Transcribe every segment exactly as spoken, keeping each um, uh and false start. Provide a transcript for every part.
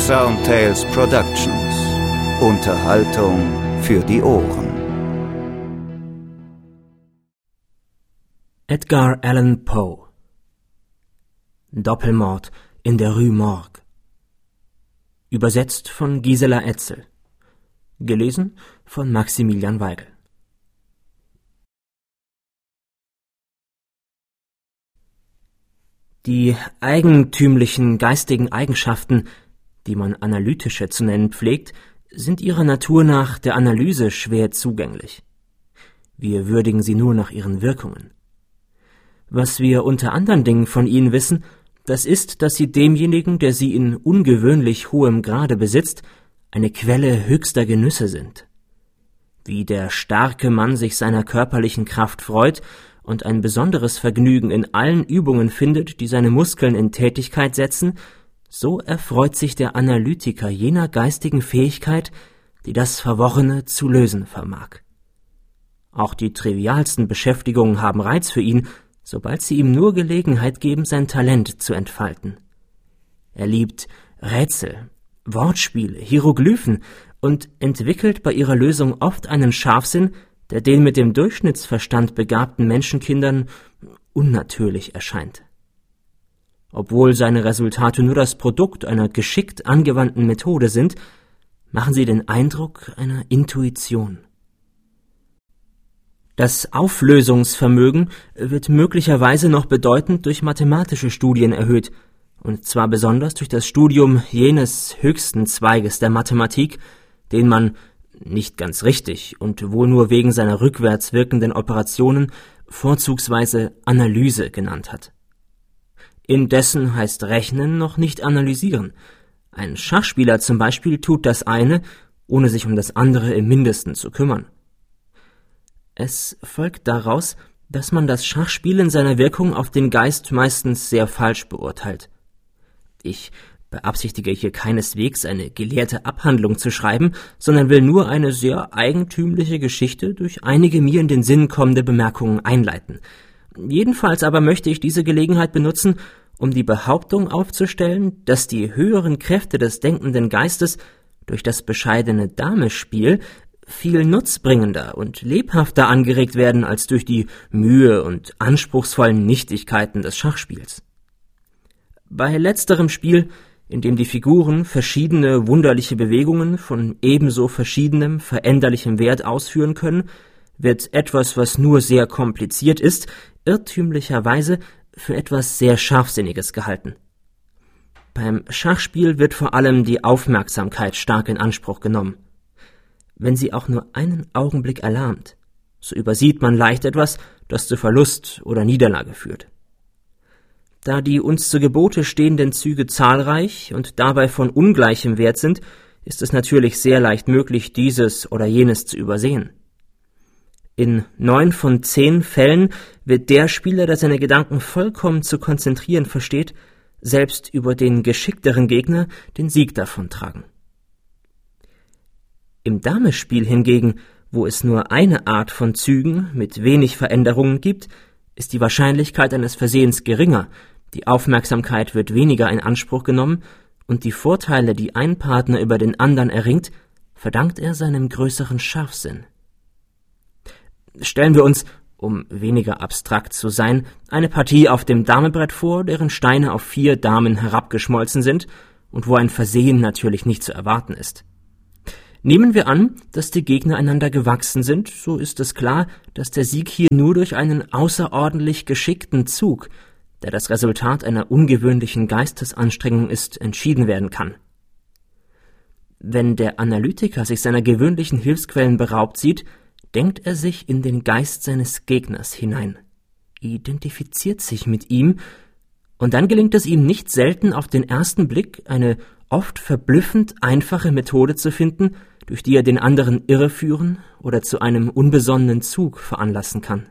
Soundtales Productions. Unterhaltung für die Ohren. Edgar Allan Poe. Doppelmord in der Rue Morgue. Übersetzt von Gisela Etzel. Gelesen von Maximilian Weigel. Die eigentümlichen geistigen Eigenschaften, die man analytische zu nennen pflegt, sind ihrer Natur nach der Analyse schwer zugänglich. Wir würdigen sie nur nach ihren Wirkungen. Was wir unter anderen Dingen von ihnen wissen, das ist, dass sie demjenigen, der sie in ungewöhnlich hohem Grade besitzt, eine Quelle höchster Genüsse sind. Wie der starke Mann sich seiner körperlichen Kraft freut und ein besonderes Vergnügen in allen Übungen findet, die seine Muskeln in Tätigkeit setzen, so erfreut sich der Analytiker jener geistigen Fähigkeit, die das Verworrene zu lösen vermag. Auch die trivialsten Beschäftigungen haben Reiz für ihn, sobald sie ihm nur Gelegenheit geben, sein Talent zu entfalten. Er liebt Rätsel, Wortspiele, Hieroglyphen und entwickelt bei ihrer Lösung oft einen Scharfsinn, der den mit dem Durchschnittsverstand begabten Menschenkindern unnatürlich erscheint. Obwohl seine Resultate nur das Produkt einer geschickt angewandten Methode sind, machen sie den Eindruck einer Intuition. Das Auflösungsvermögen wird möglicherweise noch bedeutend durch mathematische Studien erhöht, und zwar besonders durch das Studium jenes höchsten Zweiges der Mathematik, den man, nicht ganz richtig und wohl nur wegen seiner rückwärts wirkenden Operationen, vorzugsweise Analyse genannt hat. Indessen heißt Rechnen noch nicht analysieren. Ein Schachspieler zum Beispiel tut das eine, ohne sich um das andere im Mindesten zu kümmern. Es folgt daraus, dass man das Schachspiel in seiner Wirkung auf den Geist meistens sehr falsch beurteilt. Ich beabsichtige hier keineswegs eine gelehrte Abhandlung zu schreiben, sondern will nur eine sehr eigentümliche Geschichte durch einige mir in den Sinn kommende Bemerkungen einleiten. Jedenfalls aber möchte ich diese Gelegenheit benutzen, um die Behauptung aufzustellen, dass die höheren Kräfte des denkenden Geistes durch das bescheidene Damespiel viel nutzbringender und lebhafter angeregt werden als durch die Mühe und anspruchsvollen Nichtigkeiten des Schachspiels. Bei letzterem Spiel, in dem die Figuren verschiedene wunderliche Bewegungen von ebenso verschiedenem, veränderlichem Wert ausführen können, wird etwas, was nur sehr kompliziert ist, irrtümlicherweise für etwas sehr Scharfsinniges gehalten. Beim Schachspiel wird vor allem die Aufmerksamkeit stark in Anspruch genommen. Wenn sie auch nur einen Augenblick erlahmt, so übersieht man leicht etwas, das zu Verlust oder Niederlage führt. Da die uns zu Gebote stehenden Züge zahlreich und dabei von ungleichem Wert sind, ist es natürlich sehr leicht möglich, dieses oder jenes zu übersehen. In neun von zehn Fällen wird der Spieler, der seine Gedanken vollkommen zu konzentrieren versteht, selbst über den geschickteren Gegner den Sieg davontragen. Im Damespiel hingegen, wo es nur eine Art von Zügen mit wenig Veränderungen gibt, ist die Wahrscheinlichkeit eines Versehens geringer, die Aufmerksamkeit wird weniger in Anspruch genommen und die Vorteile, die ein Partner über den anderen erringt, verdankt er seinem größeren Scharfsinn. Stellen wir uns, um weniger abstrakt zu sein, eine Partie auf dem Damebrett vor, deren Steine auf vier Damen herabgeschmolzen sind und wo ein Versehen natürlich nicht zu erwarten ist. Nehmen wir an, dass die Gegner einander gewachsen sind, so ist es klar, dass der Sieg hier nur durch einen außerordentlich geschickten Zug, der das Resultat einer ungewöhnlichen Geistesanstrengung ist, entschieden werden kann. Wenn der Analytiker sich seiner gewöhnlichen Hilfsquellen beraubt sieht, denkt er sich in den Geist seines Gegners hinein, identifiziert sich mit ihm, und dann gelingt es ihm nicht selten auf den ersten Blick, eine oft verblüffend einfache Methode zu finden, durch die er den anderen irreführen oder zu einem unbesonnenen Zug veranlassen kann.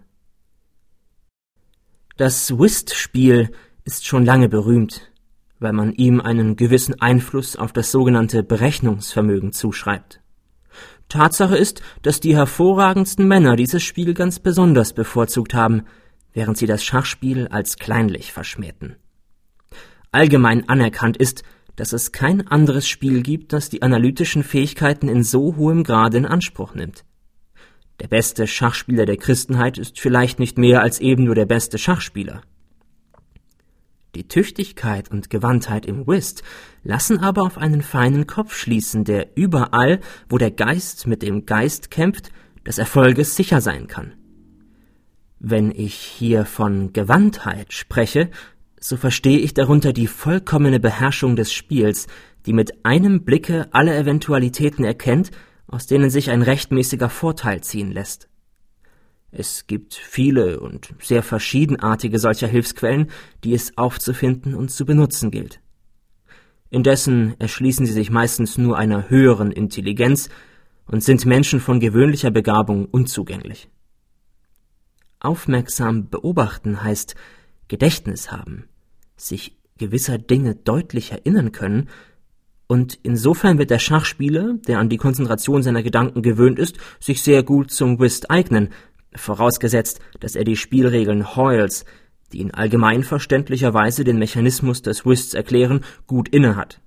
Das Whist-Spiel ist schon lange berühmt, weil man ihm einen gewissen Einfluss auf das sogenannte Berechnungsvermögen zuschreibt. Tatsache ist, dass die hervorragendsten Männer dieses Spiel ganz besonders bevorzugt haben, während sie das Schachspiel als kleinlich verschmähten. Allgemein anerkannt ist, dass es kein anderes Spiel gibt, das die analytischen Fähigkeiten in so hohem Grade in Anspruch nimmt. Der beste Schachspieler der Christenheit ist vielleicht nicht mehr als eben nur der beste Schachspieler. Die Tüchtigkeit und Gewandtheit im Whist lassen aber auf einen feinen Kopf schließen, der überall, wo der Geist mit dem Geist kämpft, des Erfolges sicher sein kann. Wenn ich hier von Gewandtheit spreche, so verstehe ich darunter die vollkommene Beherrschung des Spiels, die mit einem Blicke alle Eventualitäten erkennt, aus denen sich ein rechtmäßiger Vorteil ziehen lässt. Es gibt viele und sehr verschiedenartige solcher Hilfsquellen, die es aufzufinden und zu benutzen gilt. Indessen erschließen sie sich meistens nur einer höheren Intelligenz und sind Menschen von gewöhnlicher Begabung unzugänglich. Aufmerksam beobachten heißt Gedächtnis haben, sich gewisser Dinge deutlich erinnern können, und insofern wird der Schachspieler, der an die Konzentration seiner Gedanken gewöhnt ist, sich sehr gut zum Whist eignen, vorausgesetzt, dass er die Spielregeln Hoyles, die in allgemein verständlicher Weise den Mechanismus des Whists erklären, gut innehat.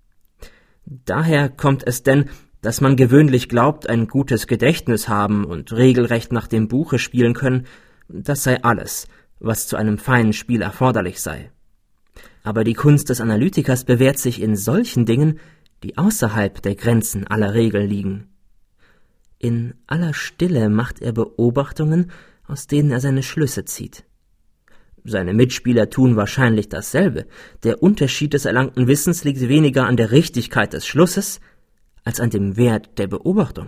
Daher kommt es denn, dass man gewöhnlich glaubt, ein gutes Gedächtnis haben und regelrecht nach dem Buche spielen können, das sei alles, was zu einem feinen Spiel erforderlich sei. Aber die Kunst des Analytikers bewährt sich in solchen Dingen, die außerhalb der Grenzen aller Regeln liegen. In aller Stille macht er Beobachtungen, aus denen er seine Schlüsse zieht. Seine Mitspieler tun wahrscheinlich dasselbe. Der Unterschied des erlangten Wissens liegt weniger an der Richtigkeit des Schlusses, als an dem Wert der Beobachtung.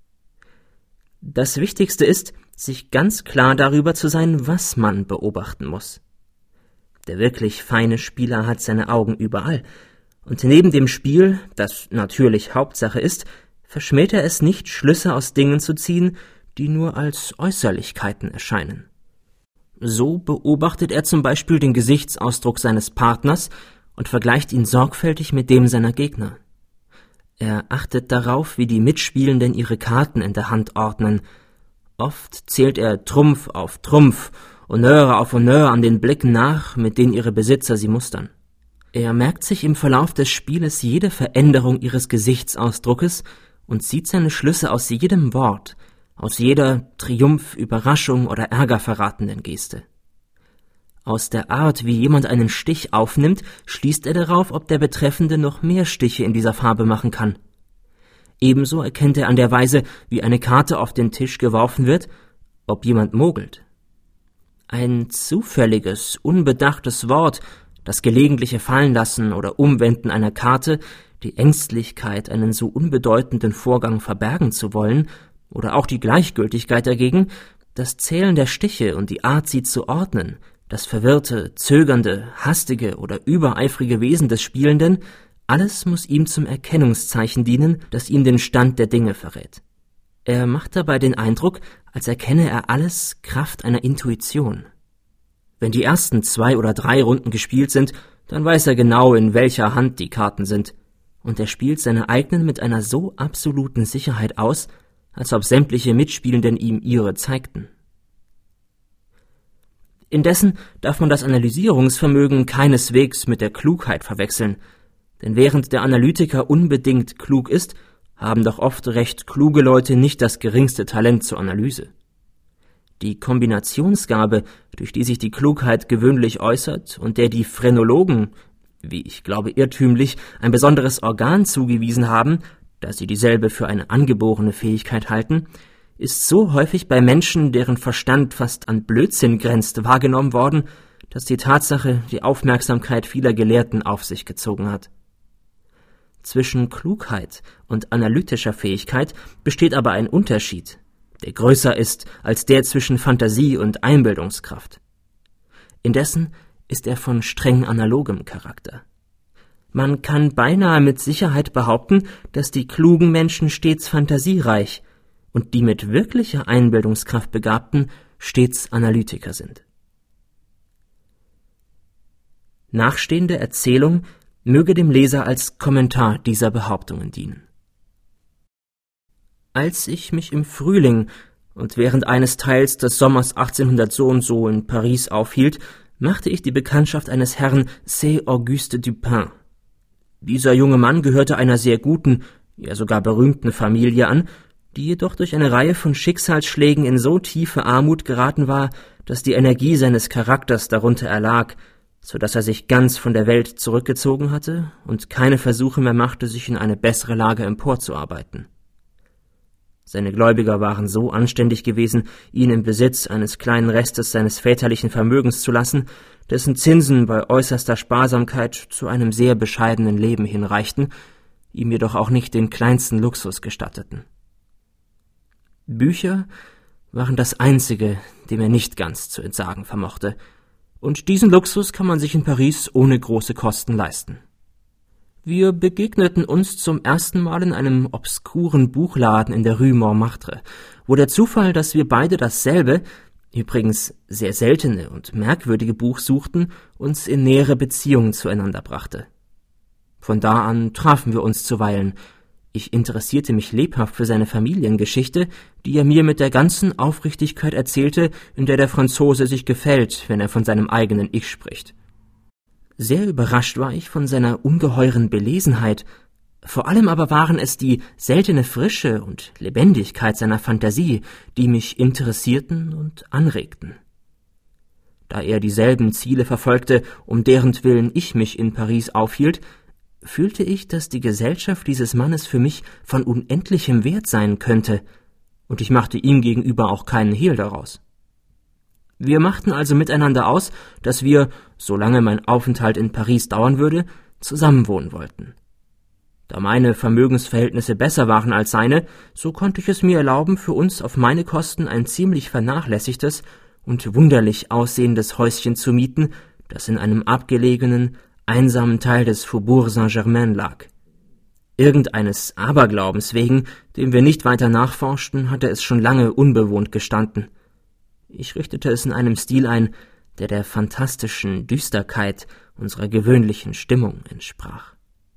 Das Wichtigste ist, sich ganz klar darüber zu sein, was man beobachten muss. Der wirklich feine Spieler hat seine Augen überall, und neben dem Spiel, das natürlich Hauptsache ist, verschmäht er es nicht, Schlüsse aus Dingen zu ziehen, die nur als Äußerlichkeiten erscheinen. So beobachtet er zum Beispiel den Gesichtsausdruck seines Partners und vergleicht ihn sorgfältig mit dem seiner Gegner. Er achtet darauf, wie die Mitspielenden ihre Karten in der Hand ordnen. Oft zählt er Trumpf auf Trumpf, Honneur auf Honneur an den Blicken nach, mit denen ihre Besitzer sie mustern. Er merkt sich im Verlauf des Spieles jede Veränderung ihres Gesichtsausdruckes und zieht seine Schlüsse aus jedem Wort, aus jeder Triumph, Überraschung oder Ärger verratenden Geste. Aus der Art, wie jemand einen Stich aufnimmt, schließt er darauf, ob der Betreffende noch mehr Stiche in dieser Farbe machen kann. Ebenso erkennt er an der Weise, wie eine Karte auf den Tisch geworfen wird, ob jemand mogelt. Ein zufälliges, unbedachtes Wort, das gelegentliche Fallenlassen oder Umwenden einer Karte, die Ängstlichkeit, einen so unbedeutenden Vorgang verbergen zu wollen, oder auch die Gleichgültigkeit dagegen, das Zählen der Stiche und die Art, sie zu ordnen, das verwirrte, zögernde, hastige oder übereifrige Wesen des Spielenden, alles muss ihm zum Erkennungszeichen dienen, das ihm den Stand der Dinge verrät. Er macht dabei den Eindruck, als erkenne er alles Kraft einer Intuition. Wenn die ersten zwei oder drei Runden gespielt sind, dann weiß er genau, in welcher Hand die Karten sind, und er spielt seine eigenen mit einer so absoluten Sicherheit aus, als ob sämtliche Mitspielenden ihm ihre zeigten. Indessen darf man das Analysierungsvermögen keineswegs mit der Klugheit verwechseln, denn während der Analytiker unbedingt klug ist, haben doch oft recht kluge Leute nicht das geringste Talent zur Analyse. Die Kombinationsgabe, durch die sich die Klugheit gewöhnlich äußert und der die Phrenologen, wie ich glaube irrtümlich, ein besonderes Organ zugewiesen haben, da sie dieselbe für eine angeborene Fähigkeit halten, ist so häufig bei Menschen, deren Verstand fast an Blödsinn grenzt, wahrgenommen worden, dass die Tatsache die Aufmerksamkeit vieler Gelehrten auf sich gezogen hat. Zwischen Klugheit und analytischer Fähigkeit besteht aber ein Unterschied, der größer ist als der zwischen Fantasie und Einbildungskraft. Indessen ist er von streng analogem Charakter. Man kann beinahe mit Sicherheit behaupten, dass die klugen Menschen stets fantasiereich und die mit wirklicher Einbildungskraft Begabten stets Analytiker sind. Nachstehende Erzählung möge dem Leser als Kommentar dieser Behauptungen dienen. Als ich mich im Frühling und während eines Teils des Sommers achtzehnhundert so und so in Paris aufhielt, machte ich die Bekanntschaft eines Herrn C. Auguste Dupin. Dieser junge Mann gehörte einer sehr guten, ja sogar berühmten Familie an, die jedoch durch eine Reihe von Schicksalsschlägen in so tiefe Armut geraten war, dass die Energie seines Charakters darunter erlag, so dass er sich ganz von der Welt zurückgezogen hatte und keine Versuche mehr machte, sich in eine bessere Lage emporzuarbeiten. Seine Gläubiger waren so anständig gewesen, ihn im Besitz eines kleinen Restes seines väterlichen Vermögens zu lassen, dessen Zinsen bei äußerster Sparsamkeit zu einem sehr bescheidenen Leben hinreichten, ihm jedoch auch nicht den kleinsten Luxus gestatteten. Bücher waren das Einzige, dem er nicht ganz zu entsagen vermochte, und diesen Luxus kann man sich in Paris ohne große Kosten leisten. Wir begegneten uns zum ersten Mal in einem obskuren Buchladen in der Rue Montmartre, wo der Zufall, dass wir beide dasselbe, übrigens sehr seltene und merkwürdige Buch suchten, uns in nähere Beziehungen zueinander brachte. Von da an trafen wir uns zuweilen. Ich interessierte mich lebhaft für seine Familiengeschichte, die er mir mit der ganzen Aufrichtigkeit erzählte, in der der Franzose sich gefällt, wenn er von seinem eigenen Ich spricht. Sehr überrascht war ich von seiner ungeheuren Belesenheit, vor allem aber waren es die seltene Frische und Lebendigkeit seiner Fantasie, die mich interessierten und anregten. Da er dieselben Ziele verfolgte, um derentwillen ich mich in Paris aufhielt, fühlte ich, dass die Gesellschaft dieses Mannes für mich von unendlichem Wert sein könnte, und ich machte ihm gegenüber auch keinen Hehl daraus. Wir machten also miteinander aus, dass wir, solange mein Aufenthalt in Paris dauern würde, zusammenwohnen wollten. Da meine Vermögensverhältnisse besser waren als seine, so konnte ich es mir erlauben, für uns auf meine Kosten ein ziemlich vernachlässigtes und wunderlich aussehendes Häuschen zu mieten, das in einem abgelegenen, einsamen Teil des Faubourg Saint-Germain lag. Irgendeines Aberglaubens wegen, dem wir nicht weiter nachforschten, hatte es schon lange unbewohnt gestanden. Ich richtete es in einem Stil ein, der der fantastischen Düsterkeit unserer gewöhnlichen Stimmung entsprach.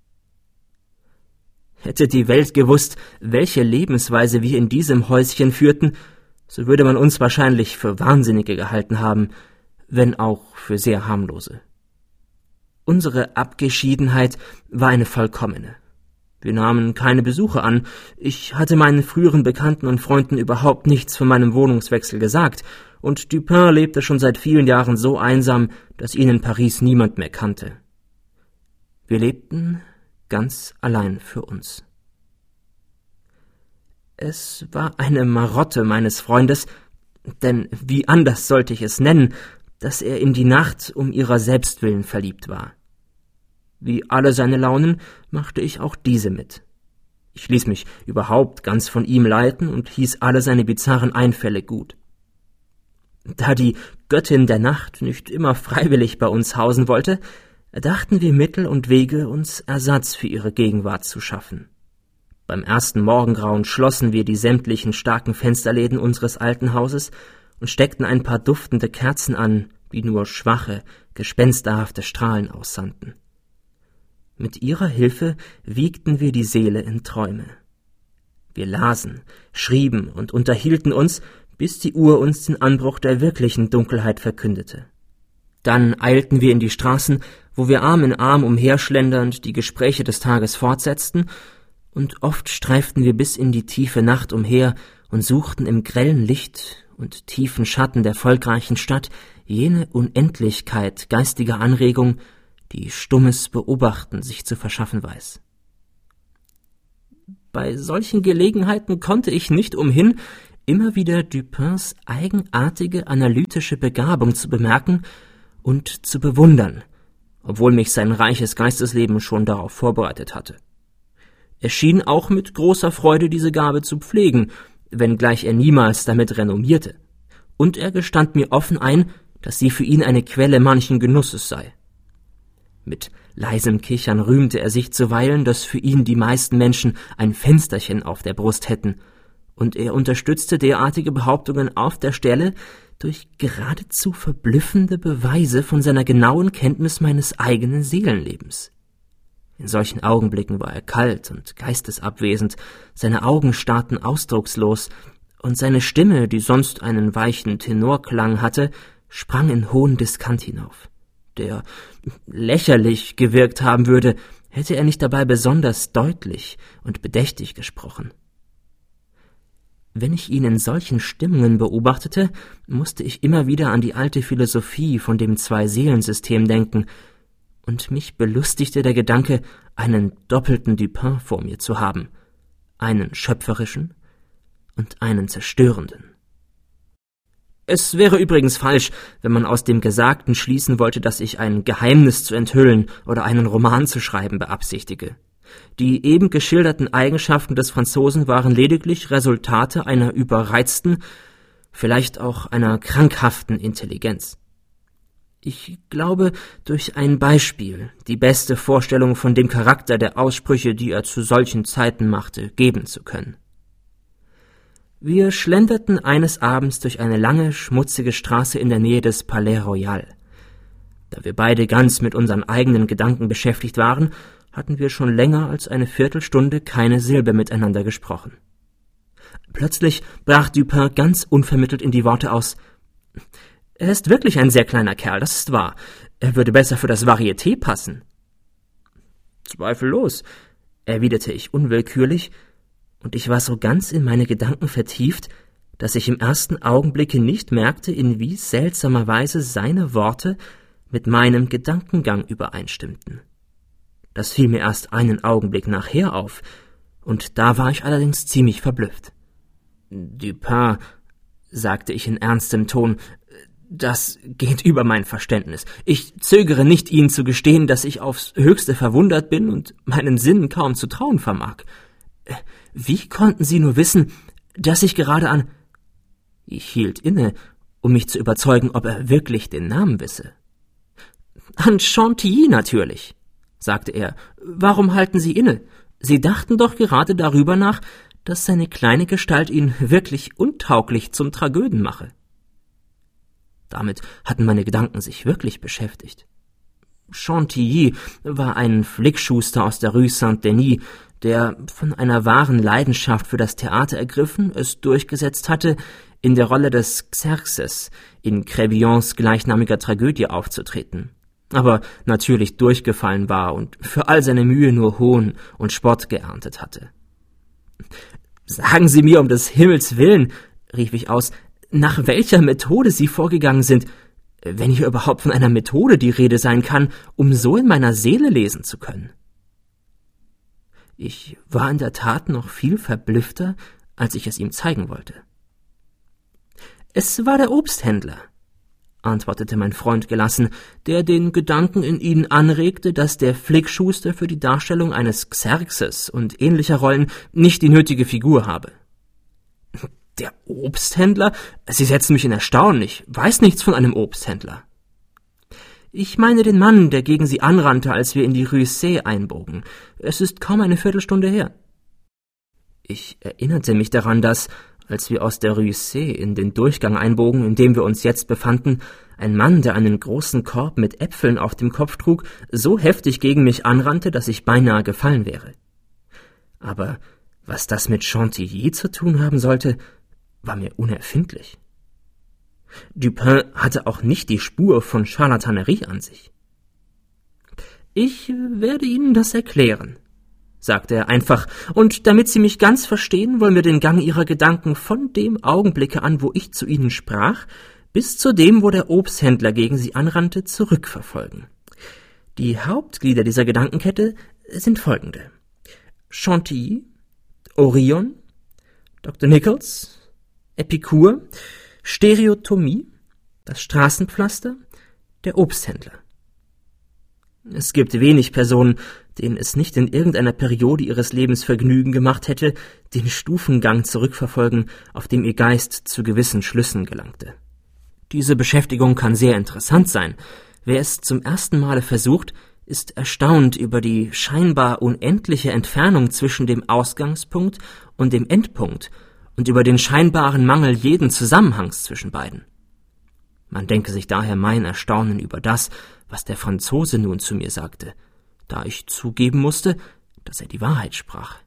Hätte die Welt gewusst, welche Lebensweise wir in diesem Häuschen führten, so würde man uns wahrscheinlich für Wahnsinnige gehalten haben, wenn auch für sehr harmlose. Unsere Abgeschiedenheit war eine vollkommene. Wir nahmen keine Besuche an. Ich hatte meinen früheren Bekannten und Freunden überhaupt nichts von meinem Wohnungswechsel gesagt, und Dupin lebte schon seit vielen Jahren so einsam, dass ihn in Paris niemand mehr kannte. Wir lebten ganz allein für uns. Es war eine Marotte meines Freundes, denn wie anders sollte ich es nennen, dass er in die Nacht um ihrer selbst willen verliebt war. Wie alle seine Launen machte ich auch diese mit. Ich ließ mich überhaupt ganz von ihm leiten und hieß alle seine bizarren Einfälle gut. Da die Göttin der Nacht nicht immer freiwillig bei uns hausen wollte, erdachten wir Mittel und Wege, uns Ersatz für ihre Gegenwart zu schaffen. Beim ersten Morgengrauen schlossen wir die sämtlichen starken Fensterläden unseres alten Hauses und steckten ein paar duftende Kerzen an, die nur schwache, gespensterhafte Strahlen aussandten. Mit ihrer Hilfe wiegten wir die Seele in Träume. Wir lasen, schrieben und unterhielten uns, bis die Uhr uns den Anbruch der wirklichen Dunkelheit verkündete. Dann eilten wir in die Straßen, wo wir Arm in Arm umherschlendernd die Gespräche des Tages fortsetzten, und oft streiften wir bis in die tiefe Nacht umher und suchten im grellen Licht und tiefen Schatten der volkreichen Stadt jene Unendlichkeit geistiger Anregung, die stummes Beobachten sich zu verschaffen weiß. Bei solchen Gelegenheiten konnte ich nicht umhin, immer wieder Dupins eigenartige analytische Begabung zu bemerken und zu bewundern, obwohl mich sein reiches Geistesleben schon darauf vorbereitet hatte. Er schien auch mit großer Freude diese Gabe zu pflegen, wenngleich er niemals damit renommierte, und er gestand mir offen ein, dass sie für ihn eine Quelle manchen Genusses sei. Mit leisem Kichern rühmte er sich zuweilen, dass für ihn die meisten Menschen ein Fensterchen auf der Brust hätten, und er unterstützte derartige Behauptungen auf der Stelle durch geradezu verblüffende Beweise von seiner genauen Kenntnis meines eigenen Seelenlebens. In solchen Augenblicken war er kalt und geistesabwesend, seine Augen starrten ausdruckslos, und seine Stimme, die sonst einen weichen Tenorklang hatte, sprang in hohen Diskant hinauf, der lächerlich gewirkt haben würde, hätte er nicht dabei besonders deutlich und bedächtig gesprochen. Wenn ich ihn in solchen Stimmungen beobachtete, musste ich immer wieder an die alte Philosophie von dem Zwei-Seelen-System denken, und mich belustigte der Gedanke, einen doppelten Dupin vor mir zu haben, einen schöpferischen und einen zerstörenden. Es wäre übrigens falsch, wenn man aus dem Gesagten schließen wollte, dass ich ein Geheimnis zu enthüllen oder einen Roman zu schreiben beabsichtige. Die eben geschilderten Eigenschaften des Franzosen waren lediglich Resultate einer überreizten, vielleicht auch einer krankhaften Intelligenz. Ich glaube, durch ein Beispiel die beste Vorstellung von dem Charakter der Aussprüche, die er zu solchen Zeiten machte, geben zu können. Wir schlenderten eines Abends durch eine lange, schmutzige Straße in der Nähe des Palais Royal. Da wir beide ganz mit unseren eigenen Gedanken beschäftigt waren, hatten wir schon länger als eine Viertelstunde keine Silbe miteinander gesprochen. Plötzlich brach Dupin ganz unvermittelt in die Worte aus: »Er ist wirklich ein sehr kleiner Kerl, das ist wahr. Er würde besser für das Varieté passen.« »Zweifellos«, erwiderte ich unwillkürlich, und ich war so ganz in meine Gedanken vertieft, dass ich im ersten Augenblicke nicht merkte, in wie seltsamer Weise seine Worte mit meinem Gedankengang übereinstimmten. Das fiel mir erst einen Augenblick nachher auf, und da war ich allerdings ziemlich verblüfft. »Dupin«, sagte ich in ernstem Ton, »das geht über mein Verständnis. Ich zögere nicht, Ihnen zu gestehen, dass ich aufs Höchste verwundert bin und meinen Sinnen kaum zu trauen vermag. Wie konnten Sie nur wissen, dass ich gerade an...« Ich hielt inne, um mich zu überzeugen, ob er wirklich den Namen wisse. »An Chantilly natürlich«, sagte er. »Warum halten Sie inne? Sie dachten doch gerade darüber nach, dass seine kleine Gestalt ihn wirklich untauglich zum Tragöden mache.« Damit hatten meine Gedanken sich wirklich beschäftigt. Chantilly war ein Flickschuster aus der Rue Saint-Denis, der, von einer wahren Leidenschaft für das Theater ergriffen, es durchgesetzt hatte, in der Rolle des Xerxes in Crébillons gleichnamiger Tragödie aufzutreten, aber natürlich durchgefallen war und für all seine Mühe nur Hohn und Spott geerntet hatte. »Sagen Sie mir um des Himmels willen«, rief ich aus, »nach welcher Methode Sie vorgegangen sind, wenn hier überhaupt von einer Methode die Rede sein kann, um so in meiner Seele lesen zu können.« Ich war in der Tat noch viel verblüffter, als ich es ihm zeigen wollte. »Es war der Obsthändler«, antwortete mein Freund gelassen, der den Gedanken in ihnen anregte, dass der Flickschuster für die Darstellung eines Xerxes und ähnlicher Rollen nicht die nötige Figur habe. »Der Obsthändler? Sie setzen mich in Erstaunen, ich weiß nichts von einem Obsthändler.« »Ich meine den Mann, der gegen Sie anrannte, als wir in die Rue C einbogen. Es ist kaum eine Viertelstunde her.« Ich erinnerte mich daran, dass, als wir aus der Rue C in den Durchgang einbogen, in dem wir uns jetzt befanden, ein Mann, der einen großen Korb mit Äpfeln auf dem Kopf trug, so heftig gegen mich anrannte, dass ich beinahe gefallen wäre. Aber was das mit Chantilly zu tun haben sollte, war mir unerfindlich. Dupin hatte auch nicht die Spur von Charlatanerie an sich. »Ich werde Ihnen das erklären«, sagte er einfach, »und damit Sie mich ganz verstehen, wollen wir den Gang Ihrer Gedanken von dem Augenblicke an, wo ich zu Ihnen sprach, bis zu dem, wo der Obsthändler gegen Sie anrannte, zurückverfolgen. Die Hauptglieder dieser Gedankenkette sind folgende: Chantilly, Orion, Doktor Nichols, Epikur, Stereotomie, das Straßenpflaster, der Obsthändler. Es gibt wenig Personen, denen es nicht in irgendeiner Periode ihres Lebens Vergnügen gemacht hätte, den Stufengang zurückverfolgen, auf dem ihr Geist zu gewissen Schlüssen gelangte. Diese Beschäftigung kann sehr interessant sein. Wer es zum ersten Male versucht, ist erstaunt über die scheinbar unendliche Entfernung zwischen dem Ausgangspunkt und dem Endpunkt und über den scheinbaren Mangel jeden Zusammenhangs zwischen beiden. Man denke sich daher mein Erstaunen über das, was der Franzose nun zu mir sagte, da ich zugeben musste, dass er die Wahrheit sprach.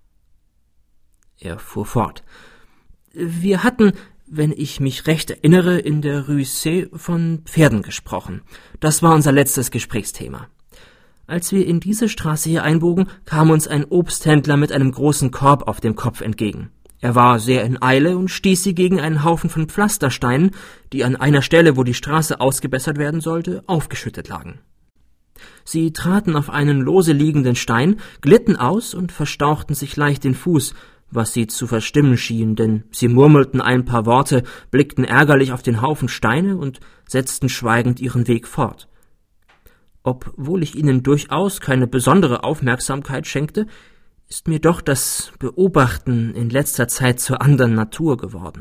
Er fuhr fort. Wir hatten, wenn ich mich recht erinnere, in der Rue C von Pferden gesprochen. Das war unser letztes Gesprächsthema. Als wir in diese Straße hier einbogen, kam uns ein Obsthändler mit einem großen Korb auf dem Kopf entgegen. Er war sehr in Eile und stieß sie gegen einen Haufen von Pflastersteinen, die an einer Stelle, wo die Straße ausgebessert werden sollte, aufgeschüttet lagen. Sie traten auf einen lose liegenden Stein, glitten aus und verstauchten sich leicht den Fuß, was sie zu verstimmen schien, denn sie murmelten ein paar Worte, blickten ärgerlich auf den Haufen Steine und setzten schweigend ihren Weg fort. Obwohl ich ihnen durchaus keine besondere Aufmerksamkeit schenkte, ist mir doch das Beobachten in letzter Zeit zur anderen Natur geworden.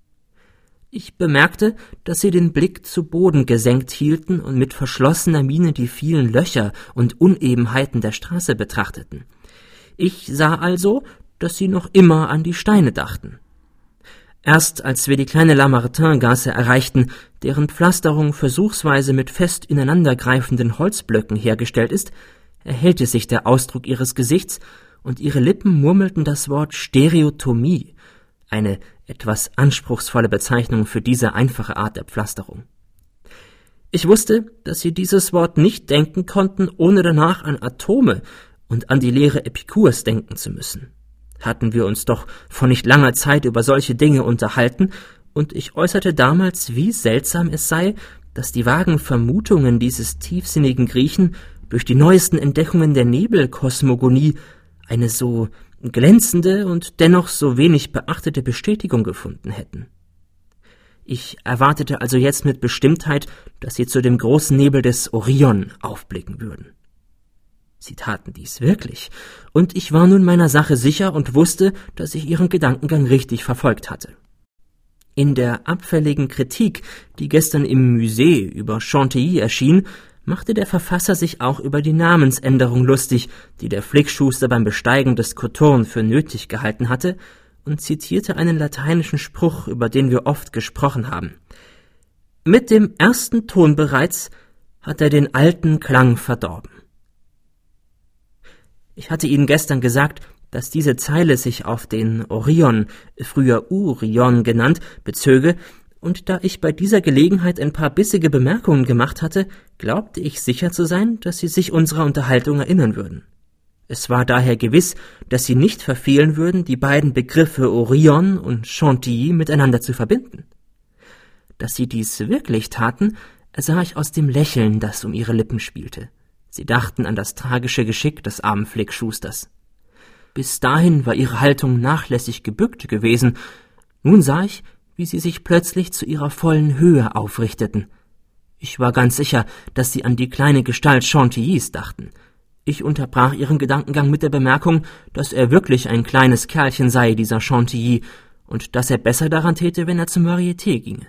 Ich bemerkte, dass sie den Blick zu Boden gesenkt hielten und mit verschlossener Miene die vielen Löcher und Unebenheiten der Straße betrachteten. Ich sah also, dass sie noch immer an die Steine dachten. Erst als wir die kleine Lamartine-Gasse erreichten, deren Pflasterung versuchsweise mit fest ineinandergreifenden Holzblöcken hergestellt ist, erhellte sich der Ausdruck ihres Gesichts, und ihre Lippen murmelten das Wort Stereotomie, eine etwas anspruchsvolle Bezeichnung für diese einfache Art der Pflasterung. Ich wusste, dass sie dieses Wort nicht denken konnten, ohne danach an Atome und an die Lehre Epikurs denken zu müssen. Hatten wir uns doch vor nicht langer Zeit über solche Dinge unterhalten, und ich äußerte damals, wie seltsam es sei, dass die vagen Vermutungen dieses tiefsinnigen Griechen durch die neuesten Entdeckungen der Nebelkosmogonie eine so glänzende und dennoch so wenig beachtete Bestätigung gefunden hätten. Ich erwartete also jetzt mit Bestimmtheit, dass sie zu dem großen Nebel des Orion aufblicken würden. Sie taten dies wirklich, und ich war nun meiner Sache sicher und wusste, dass ich ihren Gedankengang richtig verfolgt hatte. In der abfälligen Kritik, die gestern im Musée über Chantilly erschien, machte der Verfasser sich auch über die Namensänderung lustig, die der Flickschuster beim Besteigen des Kothurn für nötig gehalten hatte, und zitierte einen lateinischen Spruch, über den wir oft gesprochen haben. Mit dem ersten Ton bereits hat er den alten Klang verdorben. Ich hatte Ihnen gestern gesagt, dass diese Zeile sich auf den Orion, früher Urion genannt, bezöge, und da ich bei dieser Gelegenheit ein paar bissige Bemerkungen gemacht hatte, glaubte ich sicher zu sein, dass Sie sich unserer Unterhaltung erinnern würden. Es war daher gewiss, dass Sie nicht verfehlen würden, die beiden Begriffe Orion und Chantilly miteinander zu verbinden. Dass Sie dies wirklich taten, sah ich aus dem Lächeln, das um Ihre Lippen spielte. Sie dachten an das tragische Geschick des armen Flickschusters. Bis dahin war Ihre Haltung nachlässig gebückt gewesen. Nun sah ich, wie Sie sich plötzlich zu Ihrer vollen Höhe aufrichteten. Ich war ganz sicher, dass Sie an die kleine Gestalt Chantillys dachten. Ich unterbrach Ihren Gedankengang mit der Bemerkung, dass er wirklich ein kleines Kerlchen sei, dieser Chantilly, und dass er besser daran täte, wenn er zum Varieté ginge.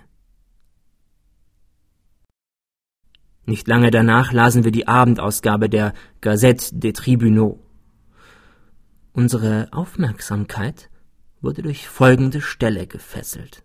Nicht lange danach lasen wir die Abendausgabe der Gazette des Tribunaux. Unsere Aufmerksamkeit wurde durch folgende Stelle gefesselt.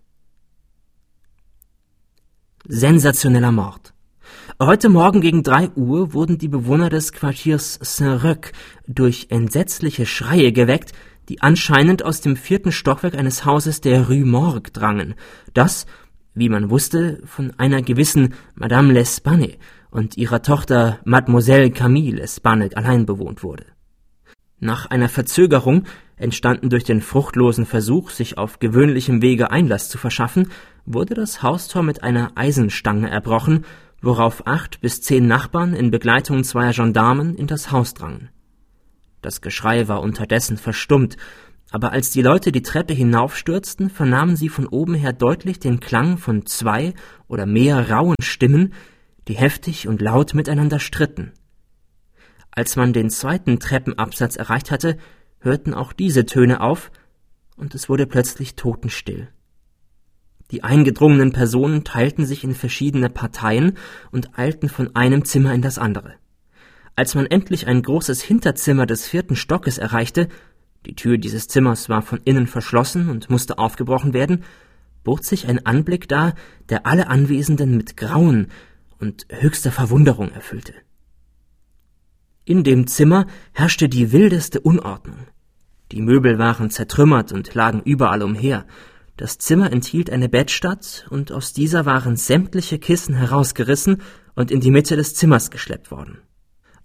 Sensationeller Mord. Heute Morgen gegen drei Uhr wurden die Bewohner des Quartiers Saint-Roch durch entsetzliche Schreie geweckt, die anscheinend aus dem vierten Stockwerk eines Hauses der Rue Morgue drangen, das, wie man wusste, von einer gewissen Madame L'Espanne und ihrer Tochter Mademoiselle Camille L'Espanne allein bewohnt wurde. Nach einer Verzögerung, entstanden durch den fruchtlosen Versuch, sich auf gewöhnlichem Wege Einlass zu verschaffen, wurde das Haustor mit einer Eisenstange erbrochen, worauf acht bis zehn Nachbarn in Begleitung zweier Gendarmen in das Haus drangen. Das Geschrei war unterdessen verstummt, aber als die Leute die Treppe hinaufstürzten, vernahmen sie von oben her deutlich den Klang von zwei oder mehr rauen Stimmen, die heftig und laut miteinander stritten. Als man den zweiten Treppenabsatz erreicht hatte, hörten auch diese Töne auf, und es wurde plötzlich totenstill. Die eingedrungenen Personen teilten sich in verschiedene Parteien und eilten von einem Zimmer in das andere. Als man endlich ein großes Hinterzimmer des vierten Stockes erreichte, die Tür dieses Zimmers war von innen verschlossen und musste aufgebrochen werden, bot sich ein Anblick dar, der alle Anwesenden mit Grauen und höchster Verwunderung erfüllte. In dem Zimmer herrschte die wildeste Unordnung. Die Möbel waren zertrümmert und lagen überall umher. Das Zimmer enthielt eine Bettstatt, und aus dieser waren sämtliche Kissen herausgerissen und in die Mitte des Zimmers geschleppt worden.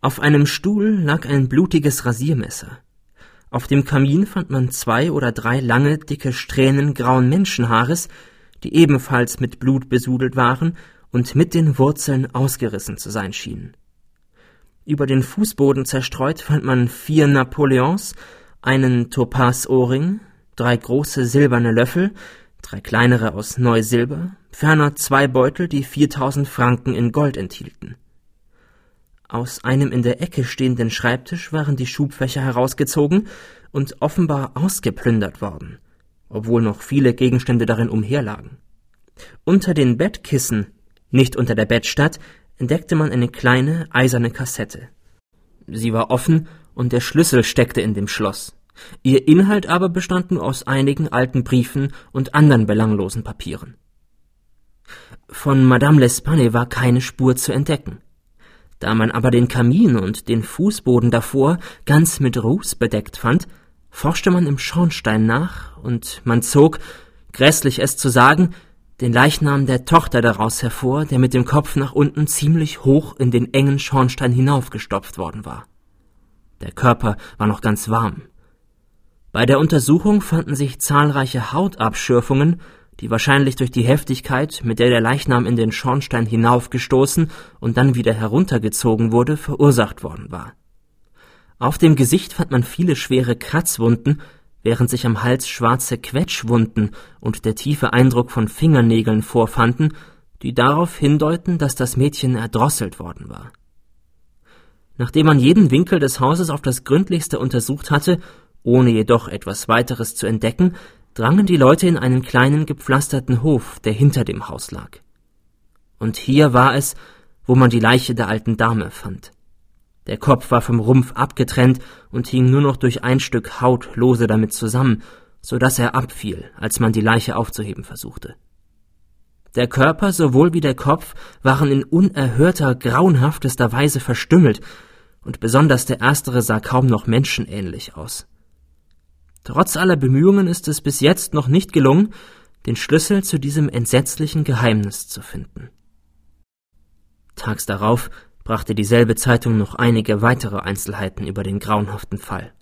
Auf einem Stuhl lag ein blutiges Rasiermesser. Auf dem Kamin fand man zwei oder drei lange, dicke Strähnen grauen Menschenhaares, die ebenfalls mit Blut besudelt waren und mit den Wurzeln ausgerissen zu sein schienen. Über den Fußboden zerstreut fand man vier Napoleons, einen Topazohrring, drei große silberne Löffel, drei kleinere aus Neusilber, ferner zwei Beutel, die viertausend Franken in Gold enthielten. Aus einem in der Ecke stehenden Schreibtisch waren die Schubfächer herausgezogen und offenbar ausgeplündert worden, obwohl noch viele Gegenstände darin umherlagen. Unter den Bettkissen, nicht unter der Bettstatt, entdeckte man eine kleine, eiserne Kassette. Sie war offen und der Schlüssel steckte in dem Schloss. Ihr Inhalt aber bestand nur aus einigen alten Briefen und anderen belanglosen Papieren. Von Madame L'Espanne war keine Spur zu entdecken. Da man aber den Kamin und den Fußboden davor ganz mit Ruß bedeckt fand, forschte man im Schornstein nach, und man zog, grässlich es zu sagen, den Leichnam der Tochter daraus hervor, der mit dem Kopf nach unten ziemlich hoch in den engen Schornstein hinaufgestopft worden war. Der Körper war noch ganz warm. Bei der Untersuchung fanden sich zahlreiche Hautabschürfungen, die wahrscheinlich durch die Heftigkeit, mit der der Leichnam in den Schornstein hinaufgestoßen und dann wieder heruntergezogen wurde, verursacht worden war. Auf dem Gesicht fand man viele schwere Kratzwunden, während sich am Hals schwarze Quetschwunden und der tiefe Eindruck von Fingernägeln vorfanden, die darauf hindeuten, dass das Mädchen erdrosselt worden war. Nachdem man jeden Winkel des Hauses auf das Gründlichste untersucht hatte, ohne jedoch etwas weiteres zu entdecken, drangen die Leute in einen kleinen gepflasterten Hof, der hinter dem Haus lag. Und hier war es, wo man die Leiche der alten Dame fand. Der Kopf war vom Rumpf abgetrennt und hing nur noch durch ein Stück Haut lose damit zusammen, so dass er abfiel, als man die Leiche aufzuheben versuchte. Der Körper sowohl wie der Kopf waren in unerhörter, grauenhaftester Weise verstümmelt, und besonders der erstere sah kaum noch menschenähnlich aus. Trotz aller Bemühungen ist es bis jetzt noch nicht gelungen, den Schlüssel zu diesem entsetzlichen Geheimnis zu finden. Tags darauf brachte dieselbe Zeitung noch einige weitere Einzelheiten über den grauenhaften Fall.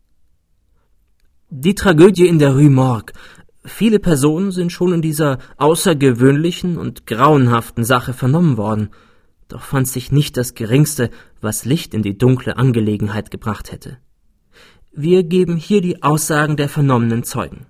Die Tragödie in der Rue Morgue. Viele Personen sind schon in dieser außergewöhnlichen und grauenhaften Sache vernommen worden, doch fand sich nicht das Geringste, was Licht in die dunkle Angelegenheit gebracht hätte. Wir geben hier die Aussagen der vernommenen Zeugen.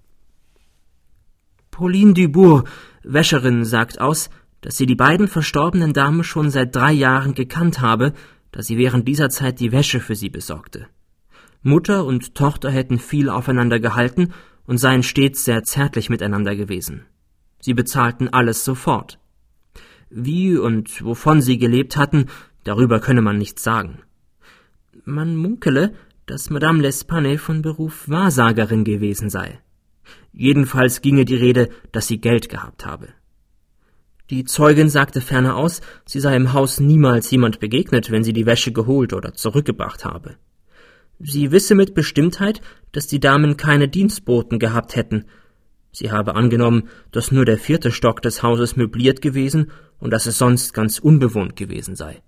Pauline Dubourg, Wäscherin, sagt aus, dass sie die beiden verstorbenen Damen schon seit drei Jahren gekannt habe, da sie während dieser Zeit die Wäsche für sie besorgte. Mutter und Tochter hätten viel aufeinander gehalten und seien stets sehr zärtlich miteinander gewesen. Sie bezahlten alles sofort. Wie und wovon sie gelebt hatten, darüber könne man nichts sagen. Man munkele, dass Madame L'Espanne von Beruf Wahrsagerin gewesen sei. Jedenfalls ginge die Rede, dass sie Geld gehabt habe. Die Zeugin sagte ferner aus, sie sei im Haus niemals jemand begegnet, wenn sie die Wäsche geholt oder zurückgebracht habe. Sie wisse mit Bestimmtheit, dass die Damen keine Dienstboten gehabt hätten. Sie habe angenommen, dass nur der vierte Stock des Hauses möbliert gewesen und dass es sonst ganz unbewohnt gewesen sei.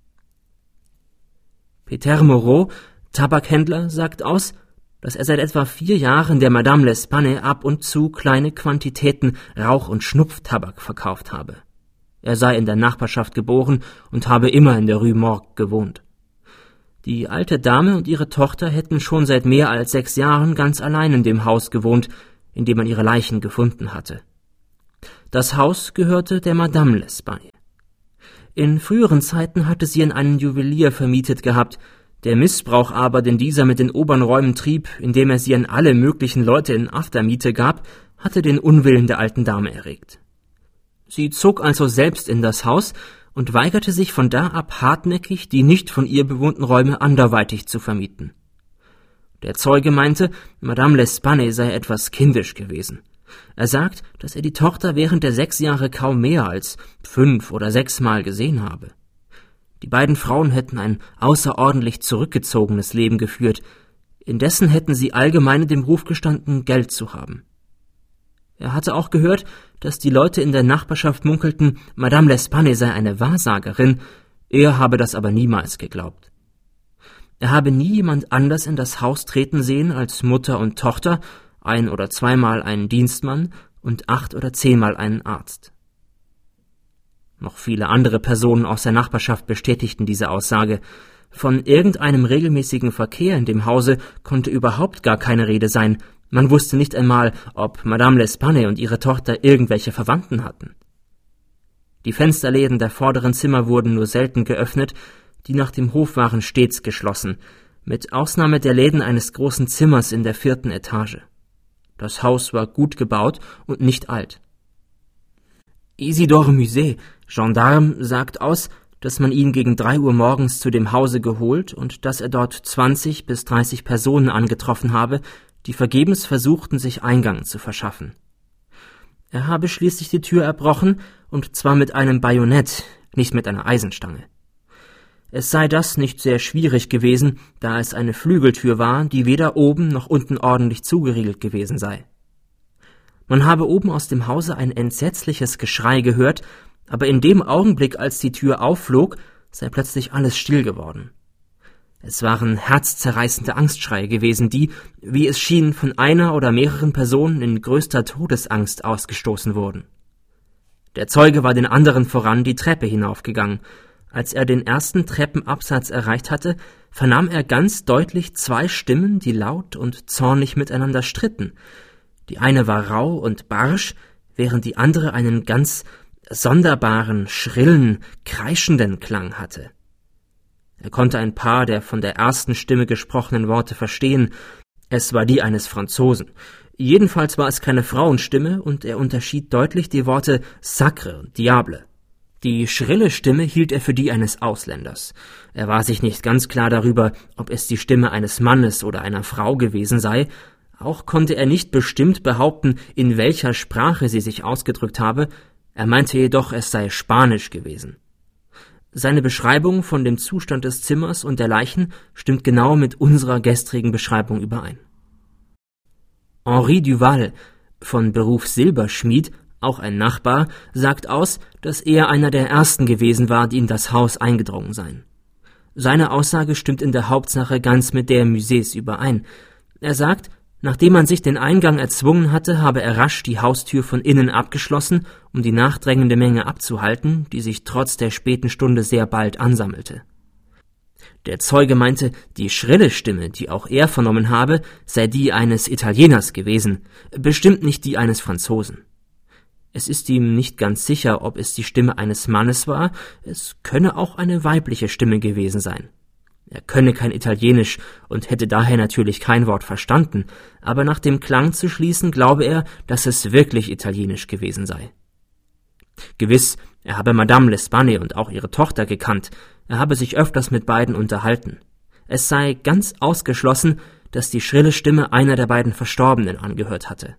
Peter Moreau, Tabakhändler, sagt aus, dass er seit etwa vier Jahren der Madame L'Espanne ab und zu kleine Quantitäten Rauch- und Schnupftabak verkauft habe. Er sei in der Nachbarschaft geboren und habe immer in der Rue Morgue gewohnt. Die alte Dame und ihre Tochter hätten schon seit mehr als sechs Jahren ganz allein in dem Haus gewohnt, in dem man ihre Leichen gefunden hatte. Das Haus gehörte der Madame L'Espanne. In früheren Zeiten hatte sie an einen Juwelier vermietet gehabt, der Missbrauch aber, den dieser mit den oberen Räumen trieb, indem er sie an alle möglichen Leute in Aftermiete gab, hatte den Unwillen der alten Dame erregt. Sie zog also selbst in das Haus und weigerte sich von da ab hartnäckig, die nicht von ihr bewohnten Räume anderweitig zu vermieten. Der Zeuge meinte, Madame L'Espanne sei etwas kindisch gewesen. Er sagt, dass er die Tochter während der sechs Jahre kaum mehr als fünf oder sechsmal gesehen habe. Die beiden Frauen hätten ein außerordentlich zurückgezogenes Leben geführt, indessen hätten sie allgemein in dem Ruf gestanden, Geld zu haben. Er hatte auch gehört, dass die Leute in der Nachbarschaft munkelten, Madame L'Espanne sei eine Wahrsagerin, Er habe das aber niemals geglaubt. Er habe nie jemand anders in das Haus treten sehen als Mutter und Tochter, ein- oder zweimal einen Dienstmann und acht- oder zehnmal einen Arzt. Noch viele andere Personen aus der Nachbarschaft bestätigten diese Aussage. Von irgendeinem regelmäßigen Verkehr in dem Hause konnte überhaupt gar keine Rede sein. Man wusste nicht einmal, ob Madame L'Espanne und ihre Tochter irgendwelche Verwandten hatten. Die Fensterläden der vorderen Zimmer wurden nur selten geöffnet, die nach dem Hof waren stets geschlossen, mit Ausnahme der Läden eines großen Zimmers in der vierten Etage. Das Haus war gut gebaut und nicht alt. Isidore Musset, Gendarme, sagt aus, dass man ihn gegen drei Uhr morgens zu dem Hause geholt und dass er dort zwanzig bis dreißig Personen angetroffen habe, die vergebens versuchten, sich Eingang zu verschaffen. Er habe schließlich die Tür erbrochen, und zwar mit einem Bajonett, nicht mit einer Eisenstange. Es sei das nicht sehr schwierig gewesen, da es eine Flügeltür war, die weder oben noch unten ordentlich zugeriegelt gewesen sei. Man habe oben aus dem Hause ein entsetzliches Geschrei gehört, aber in dem Augenblick, als die Tür aufflog, sei plötzlich alles still geworden. Es waren herzzerreißende Angstschreie gewesen, die, wie es schien, von einer oder mehreren Personen in größter Todesangst ausgestoßen wurden. Der Zeuge war den anderen voran die Treppe hinaufgegangen. Als er den ersten Treppenabsatz erreicht hatte, vernahm er ganz deutlich zwei Stimmen, die laut und zornig miteinander stritten. Die eine war rau und barsch, während die andere einen ganz sonderbaren, schrillen, kreischenden Klang hatte. Er konnte ein paar der von der ersten Stimme gesprochenen Worte verstehen. Es war die eines Franzosen. Jedenfalls war es keine Frauenstimme, und er unterschied deutlich die Worte Sacre und Diable. Die schrille Stimme hielt er für die eines Ausländers. Er war sich nicht ganz klar darüber, ob es die Stimme eines Mannes oder einer Frau gewesen sei. Auch konnte er nicht bestimmt behaupten, in welcher Sprache sie sich ausgedrückt habe. Er meinte jedoch, es sei Spanisch gewesen. Seine Beschreibung von dem Zustand des Zimmers und der Leichen stimmt genau mit unserer gestrigen Beschreibung überein. Henri Duval, von Beruf Silberschmied, auch ein Nachbar, sagt aus, dass er einer der ersten gewesen war, die in das Haus eingedrungen seien. Seine Aussage stimmt in der Hauptsache ganz mit der Mussets überein. Er sagt, nachdem man sich den Eingang erzwungen hatte, habe er rasch die Haustür von innen abgeschlossen, um die nachdrängende Menge abzuhalten, die sich trotz der späten Stunde sehr bald ansammelte. Der Zeuge meinte, die schrille Stimme, die auch er vernommen habe, sei die eines Italieners gewesen, bestimmt nicht die eines Franzosen. Es ist ihm nicht ganz sicher, ob es die Stimme eines Mannes war, es könne auch eine weibliche Stimme gewesen sein. Er könne kein Italienisch und hätte daher natürlich kein Wort verstanden, aber nach dem Klang zu schließen, glaube er, dass es wirklich Italienisch gewesen sei. Gewiss, er habe Madame L'Espanne und auch ihre Tochter gekannt, er habe sich öfters mit beiden unterhalten. Es sei ganz ausgeschlossen, dass die schrille Stimme einer der beiden Verstorbenen angehört hatte.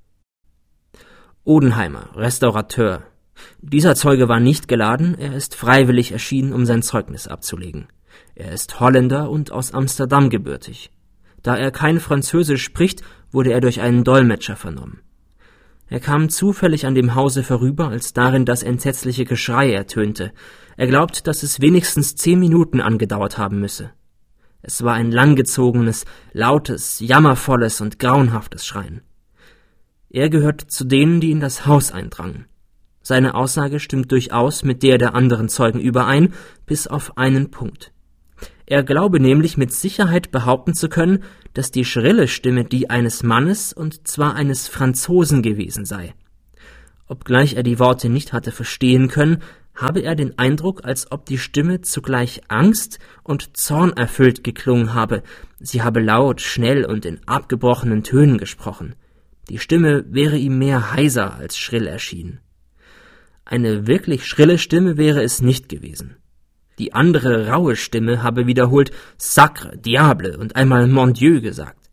Odenheimer, Restaurateur. Dieser Zeuge war nicht geladen, er ist freiwillig erschienen, um sein Zeugnis abzulegen. Er ist Holländer und aus Amsterdam gebürtig. Da er kein Französisch spricht, wurde er durch einen Dolmetscher vernommen. Er kam zufällig an dem Hause vorüber, als darin das entsetzliche Geschrei ertönte. Er glaubt, dass es wenigstens zehn Minuten angedauert haben müsse. Es war ein langgezogenes, lautes, jammervolles und grauenhaftes Schreien. Er gehört zu denen, die in das Haus eindrangen. Seine Aussage stimmt durchaus mit der der anderen Zeugen überein, bis auf einen Punkt. Er glaube nämlich mit Sicherheit behaupten zu können, dass die schrille Stimme die eines Mannes und zwar eines Franzosen gewesen sei. Obgleich er die Worte nicht hatte verstehen können, habe er den Eindruck, als ob die Stimme zugleich Angst und Zorn erfüllt geklungen habe. Sie habe laut, schnell und in abgebrochenen Tönen gesprochen. Die Stimme wäre ihm mehr heiser als schrill erschienen. Eine wirklich schrille Stimme wäre es nicht gewesen. Die andere raue Stimme habe wiederholt Sacre, Diable und einmal Mon Dieu gesagt.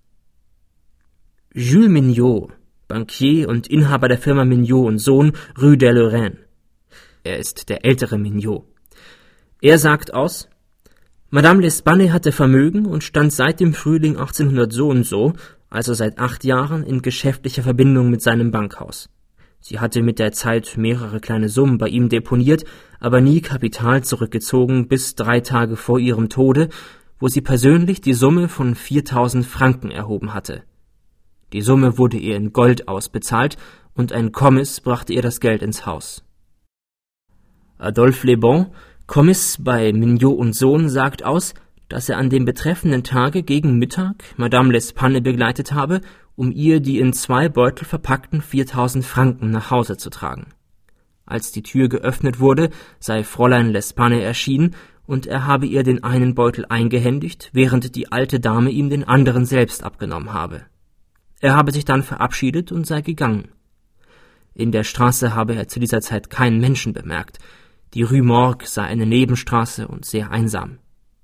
Jules Mignot, Bankier und Inhaber der Firma Mignot und Sohn, Rue de Lorraine. Er ist der ältere Mignot. Er sagt aus: Madame L'Espanne hatte Vermögen und stand seit dem Frühling achtzehnhundert so und so, also seit acht Jahren, in geschäftlicher Verbindung mit seinem Bankhaus. Sie hatte mit der Zeit mehrere kleine Summen bei ihm deponiert, aber nie Kapital zurückgezogen bis drei Tage vor ihrem Tode, wo sie persönlich die Summe von viertausend Franken erhoben hatte. Die Summe wurde ihr in Gold ausbezahlt und ein Kommis brachte ihr das Geld ins Haus. Adolphe Le Bon, Kommis bei Mignot und Sohn, sagt aus, dass er an dem betreffenden Tage gegen Mittag Madame L'Espanne begleitet habe, um ihr die in zwei Beutel verpackten viertausend Franken nach Hause zu tragen. Als die Tür geöffnet wurde, sei Fräulein L'Espanne erschienen, und er habe ihr den einen Beutel eingehändigt, während die alte Dame ihm den anderen selbst abgenommen habe. Er habe sich dann verabschiedet und sei gegangen. In der Straße habe er zu dieser Zeit keinen Menschen bemerkt. Die Rue Morgue sei eine Nebenstraße und sehr einsam.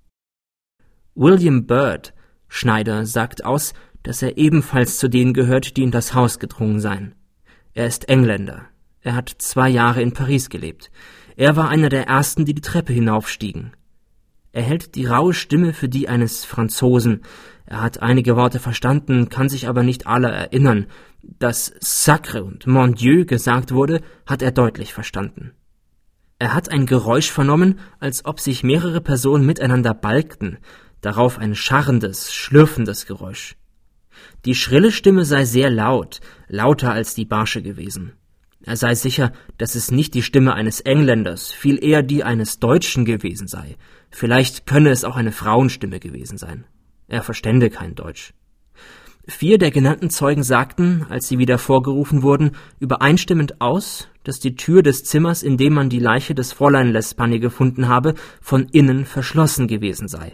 William Byrd, Schneider, sagt aus, dass er ebenfalls zu denen gehört, die in das Haus gedrungen seien. Er ist Engländer. Er hat zwei Jahre in Paris gelebt. Er war einer der Ersten, die die Treppe hinaufstiegen. Er hält die raue Stimme für die eines Franzosen. Er hat einige Worte verstanden, kann sich aber nicht alle erinnern. Dass Sacre und Mon Dieu gesagt wurde, hat er deutlich verstanden. Er hat ein Geräusch vernommen, als ob sich mehrere Personen miteinander balgten, darauf ein scharrendes, schlürfendes Geräusch. Die schrille Stimme sei sehr laut, lauter als die barsche gewesen. Er sei sicher, dass es nicht die Stimme eines Engländers, viel eher die eines Deutschen gewesen sei. Vielleicht könne es auch eine Frauenstimme gewesen sein. Er verstände kein Deutsch. Vier der genannten Zeugen sagten, als sie wieder vorgerufen wurden, übereinstimmend aus, dass die Tür des Zimmers, in dem man die Leiche des Fräulein L'Espanne gefunden habe, von innen verschlossen gewesen sei.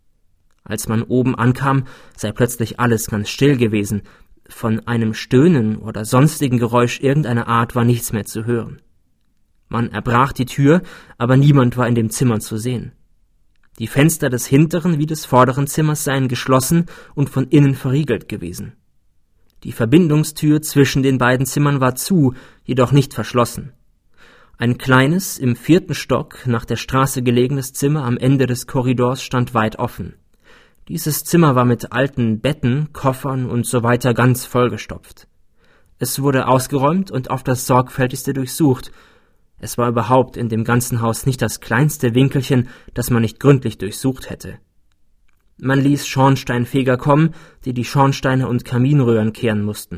Als man oben ankam, sei plötzlich alles ganz still gewesen. Von einem Stöhnen oder sonstigen Geräusch irgendeiner Art war nichts mehr zu hören. Man erbrach die Tür, aber niemand war in dem Zimmer zu sehen. Die Fenster des hinteren wie des vorderen Zimmers seien geschlossen und von innen verriegelt gewesen. Die Verbindungstür zwischen den beiden Zimmern war zu, jedoch nicht verschlossen. Ein kleines, im vierten Stock nach der Straße gelegenes Zimmer am Ende des Korridors stand weit offen. Dieses Zimmer war mit alten Betten, Koffern und so weiter ganz vollgestopft. Es wurde ausgeräumt und auf das Sorgfältigste durchsucht. Es war überhaupt in dem ganzen Haus nicht das kleinste Winkelchen, das man nicht gründlich durchsucht hätte. Man ließ Schornsteinfeger kommen, die die Schornsteine und Kaminröhren kehren mussten.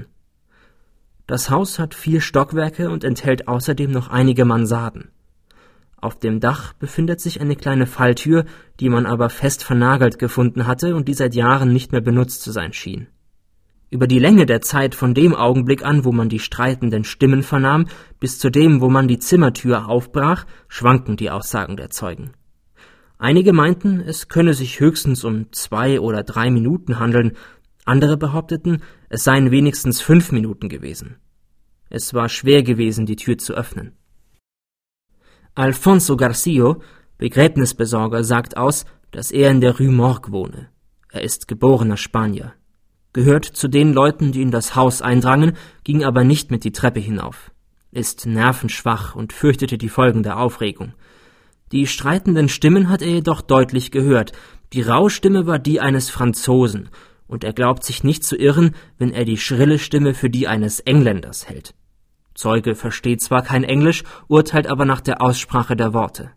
Das Haus hat vier Stockwerke und enthält außerdem noch einige Mansarden. Auf dem Dach befindet sich eine kleine Falltür, die man aber fest vernagelt gefunden hatte und die seit Jahren nicht mehr benutzt zu sein schien. Über die Länge der Zeit von dem Augenblick an, wo man die streitenden Stimmen vernahm, bis zu dem, wo man die Zimmertür aufbrach, schwanken die Aussagen der Zeugen. Einige meinten, es könne sich höchstens um zwei oder drei Minuten handeln, andere behaupteten, es seien wenigstens fünf Minuten gewesen. Es war schwer gewesen, die Tür zu öffnen. Alfonso Garcio, Begräbnisbesorger, sagt aus, dass er in der Rue Morgue wohne. Er ist geborener Spanier. Gehört zu den Leuten, die in das Haus eindrangen, ging aber nicht mit die Treppe hinauf. Ist nervenschwach und fürchtete die Folgen der Aufregung. Die streitenden Stimmen hat er jedoch deutlich gehört. Die raue Stimme war die eines Franzosen, und er glaubt sich nicht zu irren, wenn er die schrille Stimme für die eines Engländers hält. Zeuge versteht zwar kein Englisch, urteilt aber nach der Aussprache der Worte.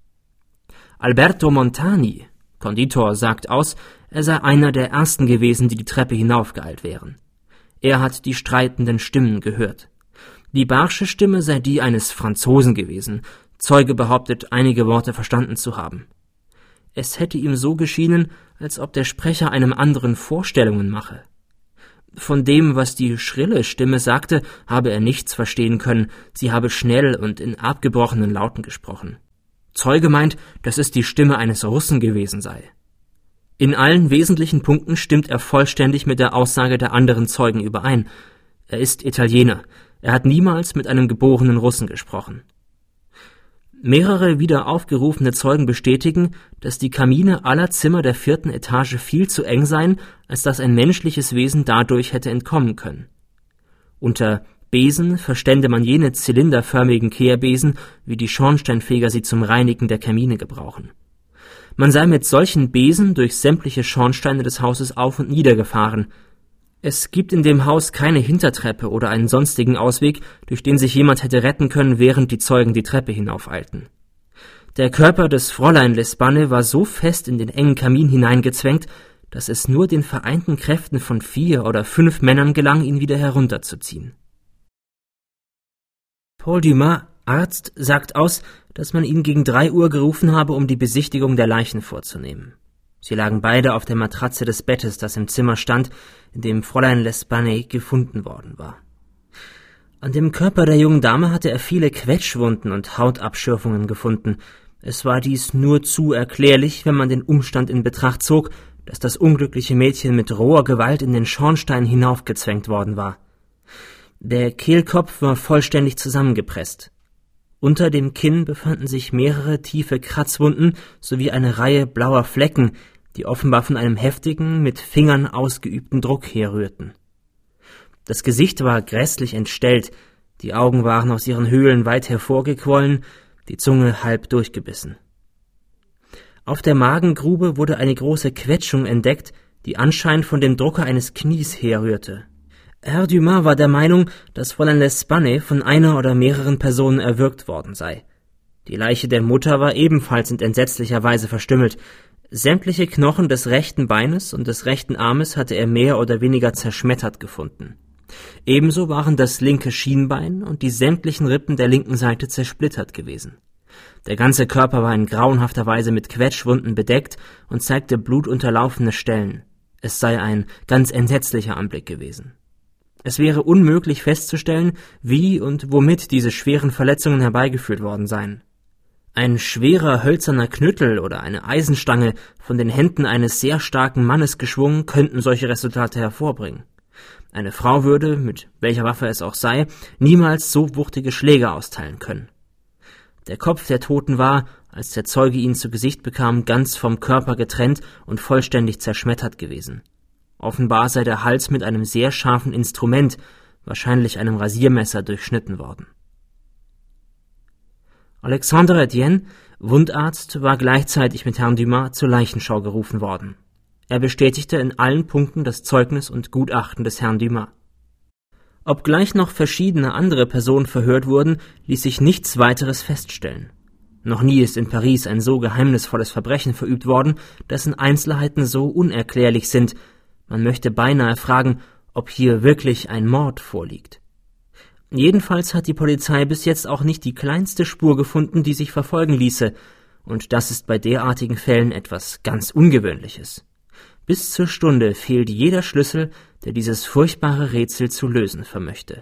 Alberto Montani, Konditor, sagt aus, er sei einer der Ersten gewesen, die die Treppe hinaufgeeilt wären. Er hat die streitenden Stimmen gehört. Die barsche Stimme sei die eines Franzosen gewesen. Zeuge behauptet, einige Worte verstanden zu haben. Es hätte ihm so geschienen, als ob der Sprecher einem anderen Vorstellungen mache. Von dem, was die schrille Stimme sagte, habe er nichts verstehen können, sie habe schnell und in abgebrochenen Lauten gesprochen. Zeuge meint, dass es die Stimme eines Russen gewesen sei. In allen wesentlichen Punkten stimmt er vollständig mit der Aussage der anderen Zeugen überein. Er ist Italiener, er hat niemals mit einem geborenen Russen gesprochen. Mehrere wieder aufgerufene Zeugen bestätigen, dass die Kamine aller Zimmer der vierten Etage viel zu eng seien, als dass ein menschliches Wesen dadurch hätte entkommen können. Unter Besen verstände man jene zylinderförmigen Kehrbesen, wie die Schornsteinfeger sie zum Reinigen der Kamine gebrauchen. Man sei mit solchen Besen durch sämtliche Schornsteine des Hauses auf und nieder gefahren. Es gibt in dem Haus keine Hintertreppe oder einen sonstigen Ausweg, durch den sich jemand hätte retten können, während die Zeugen die Treppe hinaufeilten. Der Körper des Fräulein L'Espanne war so fest in den engen Kamin hineingezwängt, dass es nur den vereinten Kräften von vier oder fünf Männern gelang, ihn wieder herunterzuziehen. Paul Dumas, Arzt, sagt aus, dass man ihn gegen drei Uhr gerufen habe, um die Besichtigung der Leichen vorzunehmen. Sie lagen beide auf der Matratze des Bettes, das im Zimmer stand, in dem Fräulein L'Espanne gefunden worden war. An dem Körper der jungen Dame hatte er viele Quetschwunden und Hautabschürfungen gefunden. Es war dies nur zu erklärlich, wenn man den Umstand in Betracht zog, dass das unglückliche Mädchen mit roher Gewalt in den Schornstein hinaufgezwängt worden war. Der Kehlkopf war vollständig zusammengepresst. Unter dem Kinn befanden sich mehrere tiefe Kratzwunden sowie eine Reihe blauer Flecken, die offenbar von einem heftigen, mit Fingern ausgeübten Druck herrührten. Das Gesicht war grässlich entstellt, die Augen waren aus ihren Höhlen weit hervorgequollen, die Zunge halb durchgebissen. Auf der Magengrube wurde eine große Quetschung entdeckt, die anscheinend von dem Drucke eines Knies herrührte. Herr Dumas war der Meinung, dass Fräulein L'Espanne von einer oder mehreren Personen erwürgt worden sei. Die Leiche der Mutter war ebenfalls in entsetzlicher Weise verstümmelt. Sämtliche Knochen des rechten Beines und des rechten Armes hatte er mehr oder weniger zerschmettert gefunden. Ebenso waren das linke Schienbein und die sämtlichen Rippen der linken Seite zersplittert gewesen. Der ganze Körper war in grauenhafter Weise mit Quetschwunden bedeckt und zeigte blutunterlaufene Stellen. Es sei ein ganz entsetzlicher Anblick gewesen. Es wäre unmöglich festzustellen, wie und womit diese schweren Verletzungen herbeigeführt worden seien. Ein schwerer hölzerner Knüttel oder eine Eisenstange von den Händen eines sehr starken Mannes geschwungen, könnten solche Resultate hervorbringen. Eine Frau würde, mit welcher Waffe es auch sei, niemals so wuchtige Schläge austeilen können. Der Kopf der Toten war, als der Zeuge ihn zu Gesicht bekam, ganz vom Körper getrennt und vollständig zerschmettert gewesen. Offenbar sei der Hals mit einem sehr scharfen Instrument, wahrscheinlich einem Rasiermesser, durchschnitten worden. Alexandre Etienne, Wundarzt, war gleichzeitig mit Herrn Dumas zur Leichenschau gerufen worden. Er bestätigte in allen Punkten das Zeugnis und Gutachten des Herrn Dumas. Obgleich noch verschiedene andere Personen verhört wurden, ließ sich nichts weiteres feststellen. Noch nie ist in Paris ein so geheimnisvolles Verbrechen verübt worden, dessen Einzelheiten so unerklärlich sind. Man möchte beinahe fragen, ob hier wirklich ein Mord vorliegt. Jedenfalls hat die Polizei bis jetzt auch nicht die kleinste Spur gefunden, die sich verfolgen ließe, und das ist bei derartigen Fällen etwas ganz Ungewöhnliches. Bis zur Stunde fehlt jeder Schlüssel, der dieses furchtbare Rätsel zu lösen vermöchte.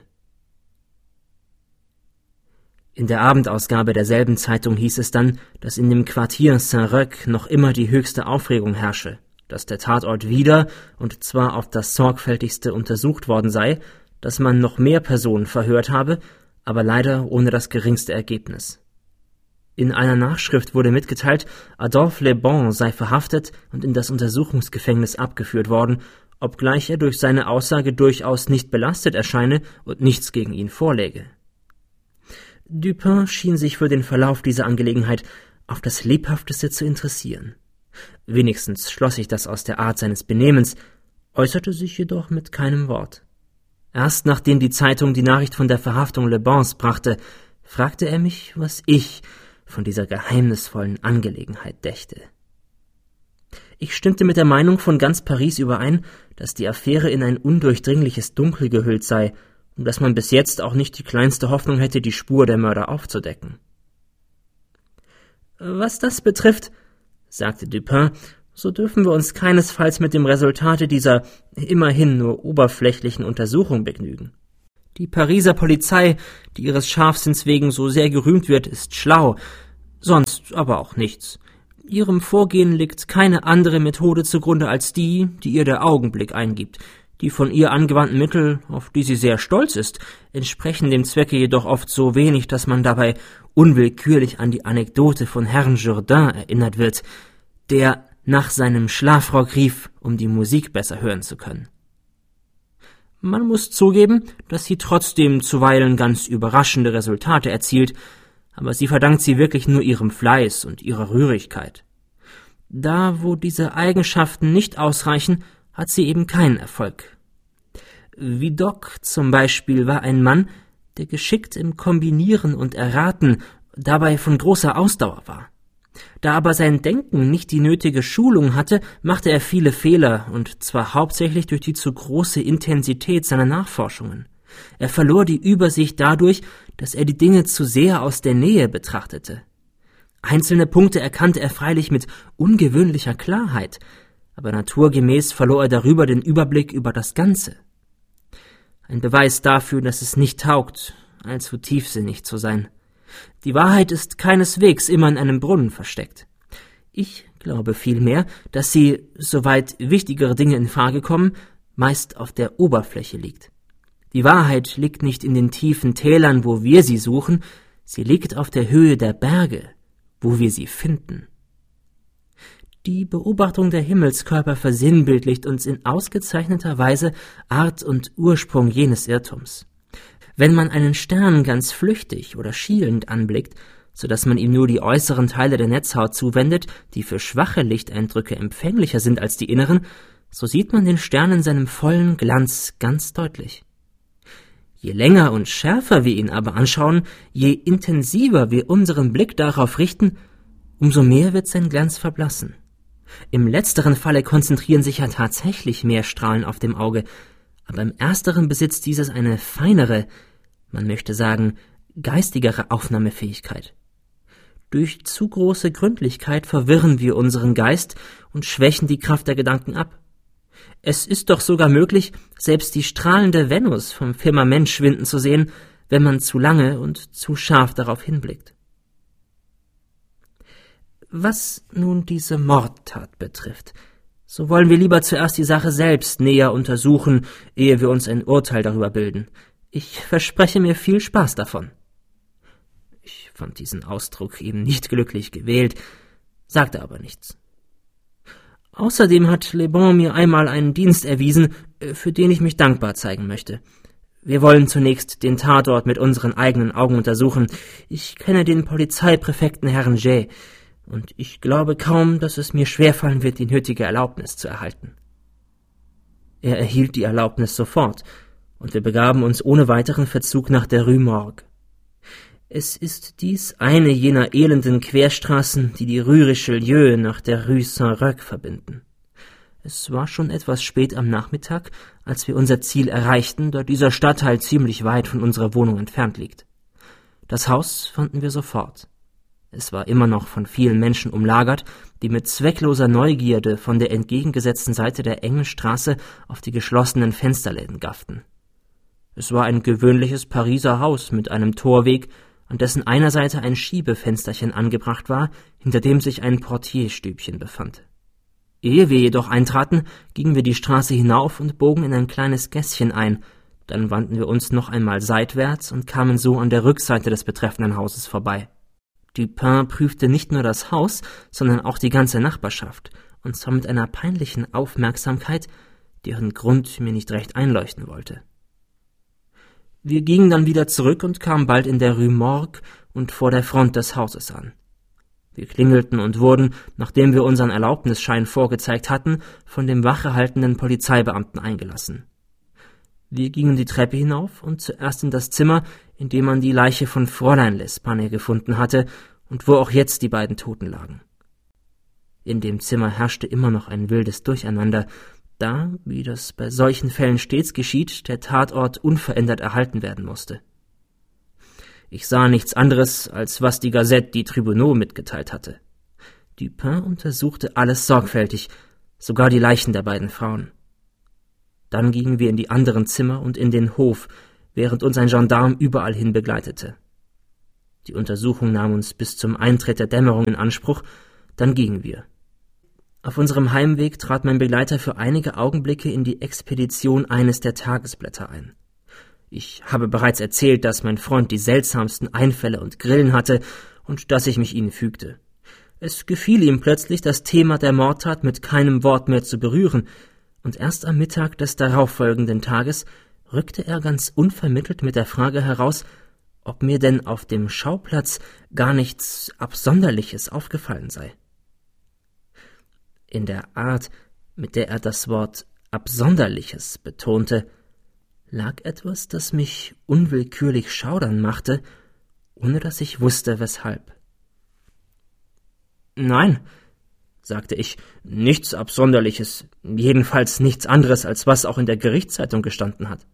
In der Abendausgabe derselben Zeitung hieß es dann, dass in dem Quartier Saint-Roch noch immer die höchste Aufregung herrsche, dass der Tatort wieder, und zwar auf das sorgfältigste, untersucht worden sei, dass man noch mehr Personen verhört habe, aber leider ohne das geringste Ergebnis. In einer Nachschrift wurde mitgeteilt, Adolphe Le Bon sei verhaftet und in das Untersuchungsgefängnis abgeführt worden, obgleich er durch seine Aussage durchaus nicht belastet erscheine und nichts gegen ihn vorläge. Dupin schien sich für den Verlauf dieser Angelegenheit auf das lebhafteste zu interessieren. Wenigstens schloss ich das aus der Art seines Benehmens, äußerte sich jedoch mit keinem Wort. Erst nachdem die Zeitung die Nachricht von der Verhaftung Le Bons brachte, fragte er mich, was ich von dieser geheimnisvollen Angelegenheit dächte. Ich stimmte mit der Meinung von ganz Paris überein, dass die Affäre in ein undurchdringliches Dunkel gehüllt sei und dass man bis jetzt auch nicht die kleinste Hoffnung hätte, die Spur der Mörder aufzudecken. Was das betrifft, sagte Dupin, so dürfen wir uns keinesfalls mit dem Resultate dieser immerhin nur oberflächlichen Untersuchung begnügen. Die Pariser Polizei, die ihres Scharfsinns wegen so sehr gerühmt wird, ist schlau, sonst aber auch nichts. Ihrem Vorgehen liegt keine andere Methode zugrunde als die, die ihr der Augenblick eingibt. Die von ihr angewandten Mittel, auf die sie sehr stolz ist, entsprechen dem Zwecke jedoch oft so wenig, dass man dabei unwillkürlich an die Anekdote von Herrn Jourdain erinnert wird, der nach seinem Schlafrock rief, um die Musik besser hören zu können. Man muss zugeben, dass sie trotzdem zuweilen ganz überraschende Resultate erzielt, aber sie verdankt sie wirklich nur ihrem Fleiß und ihrer Rührigkeit. Da, wo diese Eigenschaften nicht ausreichen, hat sie eben keinen Erfolg. Vidocq zum Beispiel war ein Mann, der geschickt im Kombinieren und Erraten, dabei von großer Ausdauer war. Da aber sein Denken nicht die nötige Schulung hatte, machte er viele Fehler, und zwar hauptsächlich durch die zu große Intensität seiner Nachforschungen. Er verlor die Übersicht dadurch, dass er die Dinge zu sehr aus der Nähe betrachtete. Einzelne Punkte erkannte er freilich mit ungewöhnlicher Klarheit, aber naturgemäß verlor er darüber den Überblick über das Ganze. Ein Beweis dafür, dass es nicht taugt, allzu tiefsinnig zu sein. Die Wahrheit ist keineswegs immer in einem Brunnen versteckt. Ich glaube vielmehr, dass sie, soweit wichtigere Dinge in Frage kommen, meist auf der Oberfläche liegt. Die Wahrheit liegt nicht in den tiefen Tälern, wo wir sie suchen, sie liegt auf der Höhe der Berge, wo wir sie finden. Die Beobachtung der Himmelskörper versinnbildlicht uns in ausgezeichneter Weise Art und Ursprung jenes Irrtums. Wenn man einen Stern ganz flüchtig oder schielend anblickt, so dass man ihm nur die äußeren Teile der Netzhaut zuwendet, die für schwache Lichteindrücke empfänglicher sind als die inneren, so sieht man den Stern in seinem vollen Glanz ganz deutlich. Je länger und schärfer wir ihn aber anschauen, je intensiver wir unseren Blick darauf richten, umso mehr wird sein Glanz verblassen. Im letzteren Falle konzentrieren sich ja tatsächlich mehr Strahlen auf dem Auge, aber im ersteren besitzt dieses eine feinere, man möchte sagen, geistigere Aufnahmefähigkeit. Durch zu große Gründlichkeit verwirren wir unseren Geist und schwächen die Kraft der Gedanken ab. Es ist doch sogar möglich, selbst die strahlende Venus vom Firmament schwinden zu sehen, wenn man zu lange und zu scharf darauf hinblickt. Was nun diese Mordtat betrifft, so wollen wir lieber zuerst die Sache selbst näher untersuchen, ehe wir uns ein Urteil darüber bilden. Ich verspreche mir viel Spaß davon. Ich fand diesen Ausdruck eben nicht glücklich gewählt, sagte aber nichts. Außerdem hat Le Bon mir einmal einen Dienst erwiesen, für den ich mich dankbar zeigen möchte. Wir wollen zunächst den Tatort mit unseren eigenen Augen untersuchen. Ich kenne den Polizeipräfekten Herrn Jay, und ich glaube kaum, dass es mir schwerfallen wird, die nötige Erlaubnis zu erhalten. Er erhielt die Erlaubnis sofort, und wir begaben uns ohne weiteren Verzug nach der Rue Morgue. Es ist dies eine jener elenden Querstraßen, die die Rue Richelieu nach der Rue Saint-Roch verbinden. Es war schon etwas spät am Nachmittag, als wir unser Ziel erreichten, da dieser Stadtteil ziemlich weit von unserer Wohnung entfernt liegt. Das Haus fanden wir sofort. Es war immer noch von vielen Menschen umlagert, die mit zweckloser Neugierde von der entgegengesetzten Seite der engen Straße auf die geschlossenen Fensterläden gafften. Es war ein gewöhnliches Pariser Haus mit einem Torweg, an dessen einer Seite ein Schiebefensterchen angebracht war, hinter dem sich ein Portierstübchen befand. Ehe wir jedoch eintraten, gingen wir die Straße hinauf und bogen in ein kleines Gässchen ein, dann wandten wir uns noch einmal seitwärts und kamen so an der Rückseite des betreffenden Hauses vorbei. Dupin prüfte nicht nur das Haus, sondern auch die ganze Nachbarschaft, und zwar mit einer peinlichen Aufmerksamkeit, deren Grund mir nicht recht einleuchten wollte. Wir gingen dann wieder zurück und kamen bald in der Rue Morgue und vor der Front des Hauses an. Wir klingelten und wurden, nachdem wir unseren Erlaubnisschein vorgezeigt hatten, von dem wachehaltenden Polizeibeamten eingelassen. Wir gingen die Treppe hinauf und zuerst in das Zimmer, in dem man die Leiche von Fräulein L'Espagne gefunden hatte und wo auch jetzt die beiden Toten lagen. In dem Zimmer herrschte immer noch ein wildes Durcheinander, da, wie das bei solchen Fällen stets geschieht, der Tatort unverändert erhalten werden musste. Ich sah nichts anderes, als was die Gazette die Tribunaux mitgeteilt hatte. Dupin untersuchte alles sorgfältig, sogar die Leichen der beiden Frauen. Dann gingen wir in die anderen Zimmer und in den Hof, während uns ein Gendarm überall hin begleitete. Die Untersuchung nahm uns bis zum Eintritt der Dämmerung in Anspruch, dann gingen wir. Auf unserem Heimweg trat mein Begleiter für einige Augenblicke in die Expedition eines der Tagesblätter ein. Ich habe bereits erzählt, dass mein Freund die seltsamsten Einfälle und Grillen hatte und dass ich mich ihnen fügte. Es gefiel ihm plötzlich, das Thema der Mordtat mit keinem Wort mehr zu berühren, und erst am Mittag des darauffolgenden Tages rückte er ganz unvermittelt mit der Frage heraus, ob mir denn auf dem Schauplatz gar nichts Absonderliches aufgefallen sei. In der Art, mit der er das Wort Absonderliches betonte, lag etwas, das mich unwillkürlich schaudern machte, ohne dass ich wusste, weshalb. »Nein«, sagte ich, »nichts Absonderliches, jedenfalls nichts anderes, als was auch in der Gerichtszeitung gestanden hat.«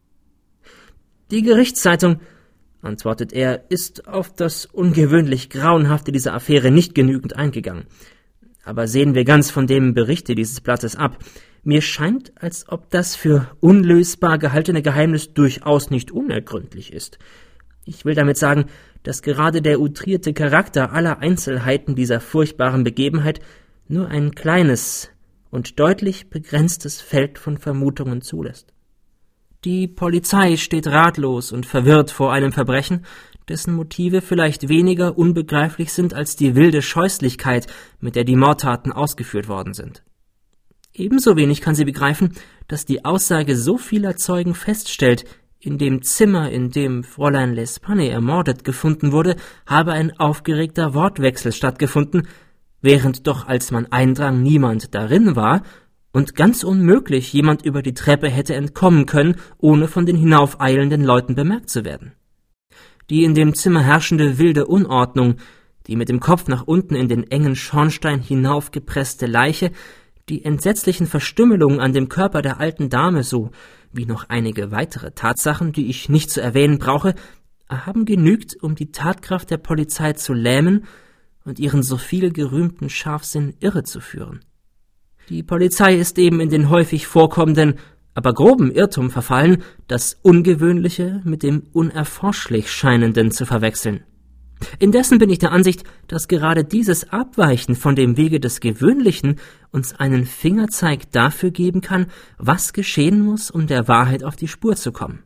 »Die Gerichtszeitung«, antwortet er, »ist auf das ungewöhnlich Grauenhafte dieser Affäre nicht genügend eingegangen. Aber sehen wir ganz von dem Berichte dieses Blattes ab. Mir scheint, als ob das für unlösbar gehaltene Geheimnis durchaus nicht unergründlich ist. Ich will damit sagen, dass gerade der outrierte Charakter aller Einzelheiten dieser furchtbaren Begebenheit nur ein kleines und deutlich begrenztes Feld von Vermutungen zulässt. Die Polizei steht ratlos und verwirrt vor einem Verbrechen, dessen Motive vielleicht weniger unbegreiflich sind als die wilde Scheußlichkeit, mit der die Mordtaten ausgeführt worden sind. Ebenso wenig kann sie begreifen, dass die Aussage so vieler Zeugen feststellt, in dem Zimmer, in dem Fräulein L'Espanne ermordet gefunden wurde, habe ein aufgeregter Wortwechsel stattgefunden, während doch, als man eindrang, niemand darin war und ganz unmöglich jemand über die Treppe hätte entkommen können, ohne von den hinaufeilenden Leuten bemerkt zu werden. Die in dem Zimmer herrschende wilde Unordnung, die mit dem Kopf nach unten in den engen Schornstein hinaufgepresste Leiche, die entsetzlichen Verstümmelungen an dem Körper der alten Dame so wie noch einige weitere Tatsachen, die ich nicht zu erwähnen brauche, haben genügt, um die Tatkraft der Polizei zu lähmen und ihren so viel gerühmten Scharfsinn irrezuführen. Die Polizei ist eben in den häufig vorkommenden, aber groben Irrtum verfallen, das Ungewöhnliche mit dem unerforschlich Scheinenden zu verwechseln. Indessen bin ich der Ansicht, dass gerade dieses Abweichen von dem Wege des Gewöhnlichen uns einen Fingerzeig dafür geben kann, was geschehen muss, um der Wahrheit auf die Spur zu kommen.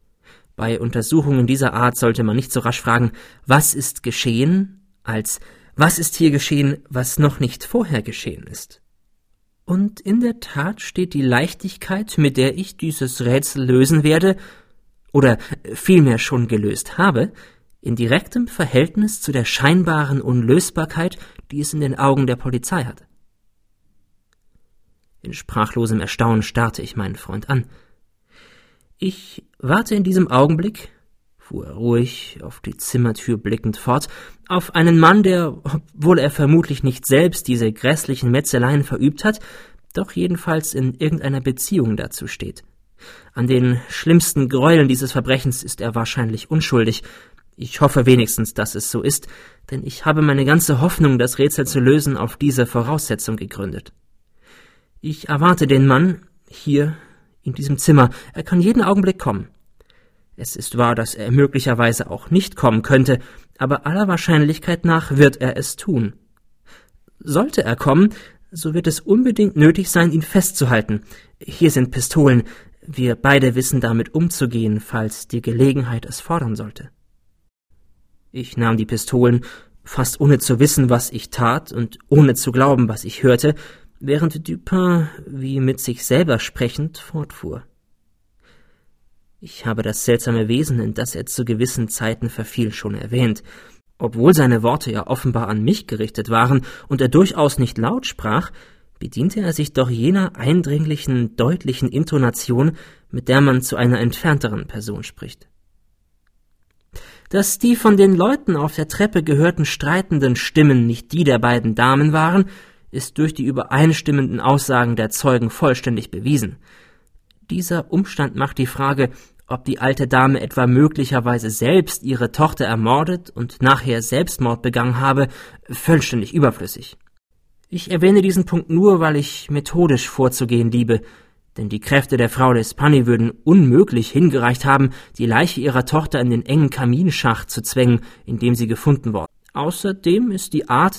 Bei Untersuchungen dieser Art sollte man nicht so rasch fragen, was ist geschehen, als was ist hier geschehen, was noch nicht vorher geschehen ist. Und in der Tat steht die Leichtigkeit, mit der ich dieses Rätsel lösen werde, oder vielmehr schon gelöst habe, in direktem Verhältnis zu der scheinbaren Unlösbarkeit, die es in den Augen der Polizei hat. In sprachlosem Erstaunen starrte ich meinen Freund an. »Ich warte in diesem Augenblick«, fuhr er ruhig, auf die Zimmertür blickend fort, »auf einen Mann, der, obwohl er vermutlich nicht selbst diese grässlichen Metzeleien verübt hat, doch jedenfalls in irgendeiner Beziehung dazu steht. An den schlimmsten Gräueln dieses Verbrechens ist er wahrscheinlich unschuldig. Ich hoffe wenigstens, dass es so ist, denn ich habe meine ganze Hoffnung, das Rätsel zu lösen, auf diese Voraussetzung gegründet. Ich erwarte den Mann hier in diesem Zimmer. Er kann jeden Augenblick kommen. Es ist wahr, dass er möglicherweise auch nicht kommen könnte, aber aller Wahrscheinlichkeit nach wird er es tun. Sollte er kommen, so wird es unbedingt nötig sein, ihn festzuhalten. Hier sind Pistolen. Wir beide wissen damit umzugehen, falls die Gelegenheit es fordern sollte.« Ich nahm die Pistolen, fast ohne zu wissen, was ich tat und ohne zu glauben, was ich hörte, während Dupin, wie mit sich selber sprechend, fortfuhr. Ich habe das seltsame Wesen, in das er zu gewissen Zeiten verfiel, schon erwähnt. Obwohl seine Worte ja offenbar an mich gerichtet waren und er durchaus nicht laut sprach, bediente er sich doch jener eindringlichen, deutlichen Intonation, mit der man zu einer entfernteren Person spricht. Dass die von den Leuten auf der Treppe gehörten streitenden Stimmen nicht die der beiden Damen waren, ist durch die übereinstimmenden Aussagen der Zeugen vollständig bewiesen. Dieser Umstand macht die Frage, ob die alte Dame etwa möglicherweise selbst ihre Tochter ermordet und nachher Selbstmord begangen habe, vollständig überflüssig. Ich erwähne diesen Punkt nur, weil ich methodisch vorzugehen liebe, denn die Kräfte der Frau L'Espanne würden unmöglich hingereicht haben, die Leiche ihrer Tochter in den engen Kaminschacht zu zwängen, in dem sie gefunden worden. Außerdem ist die Art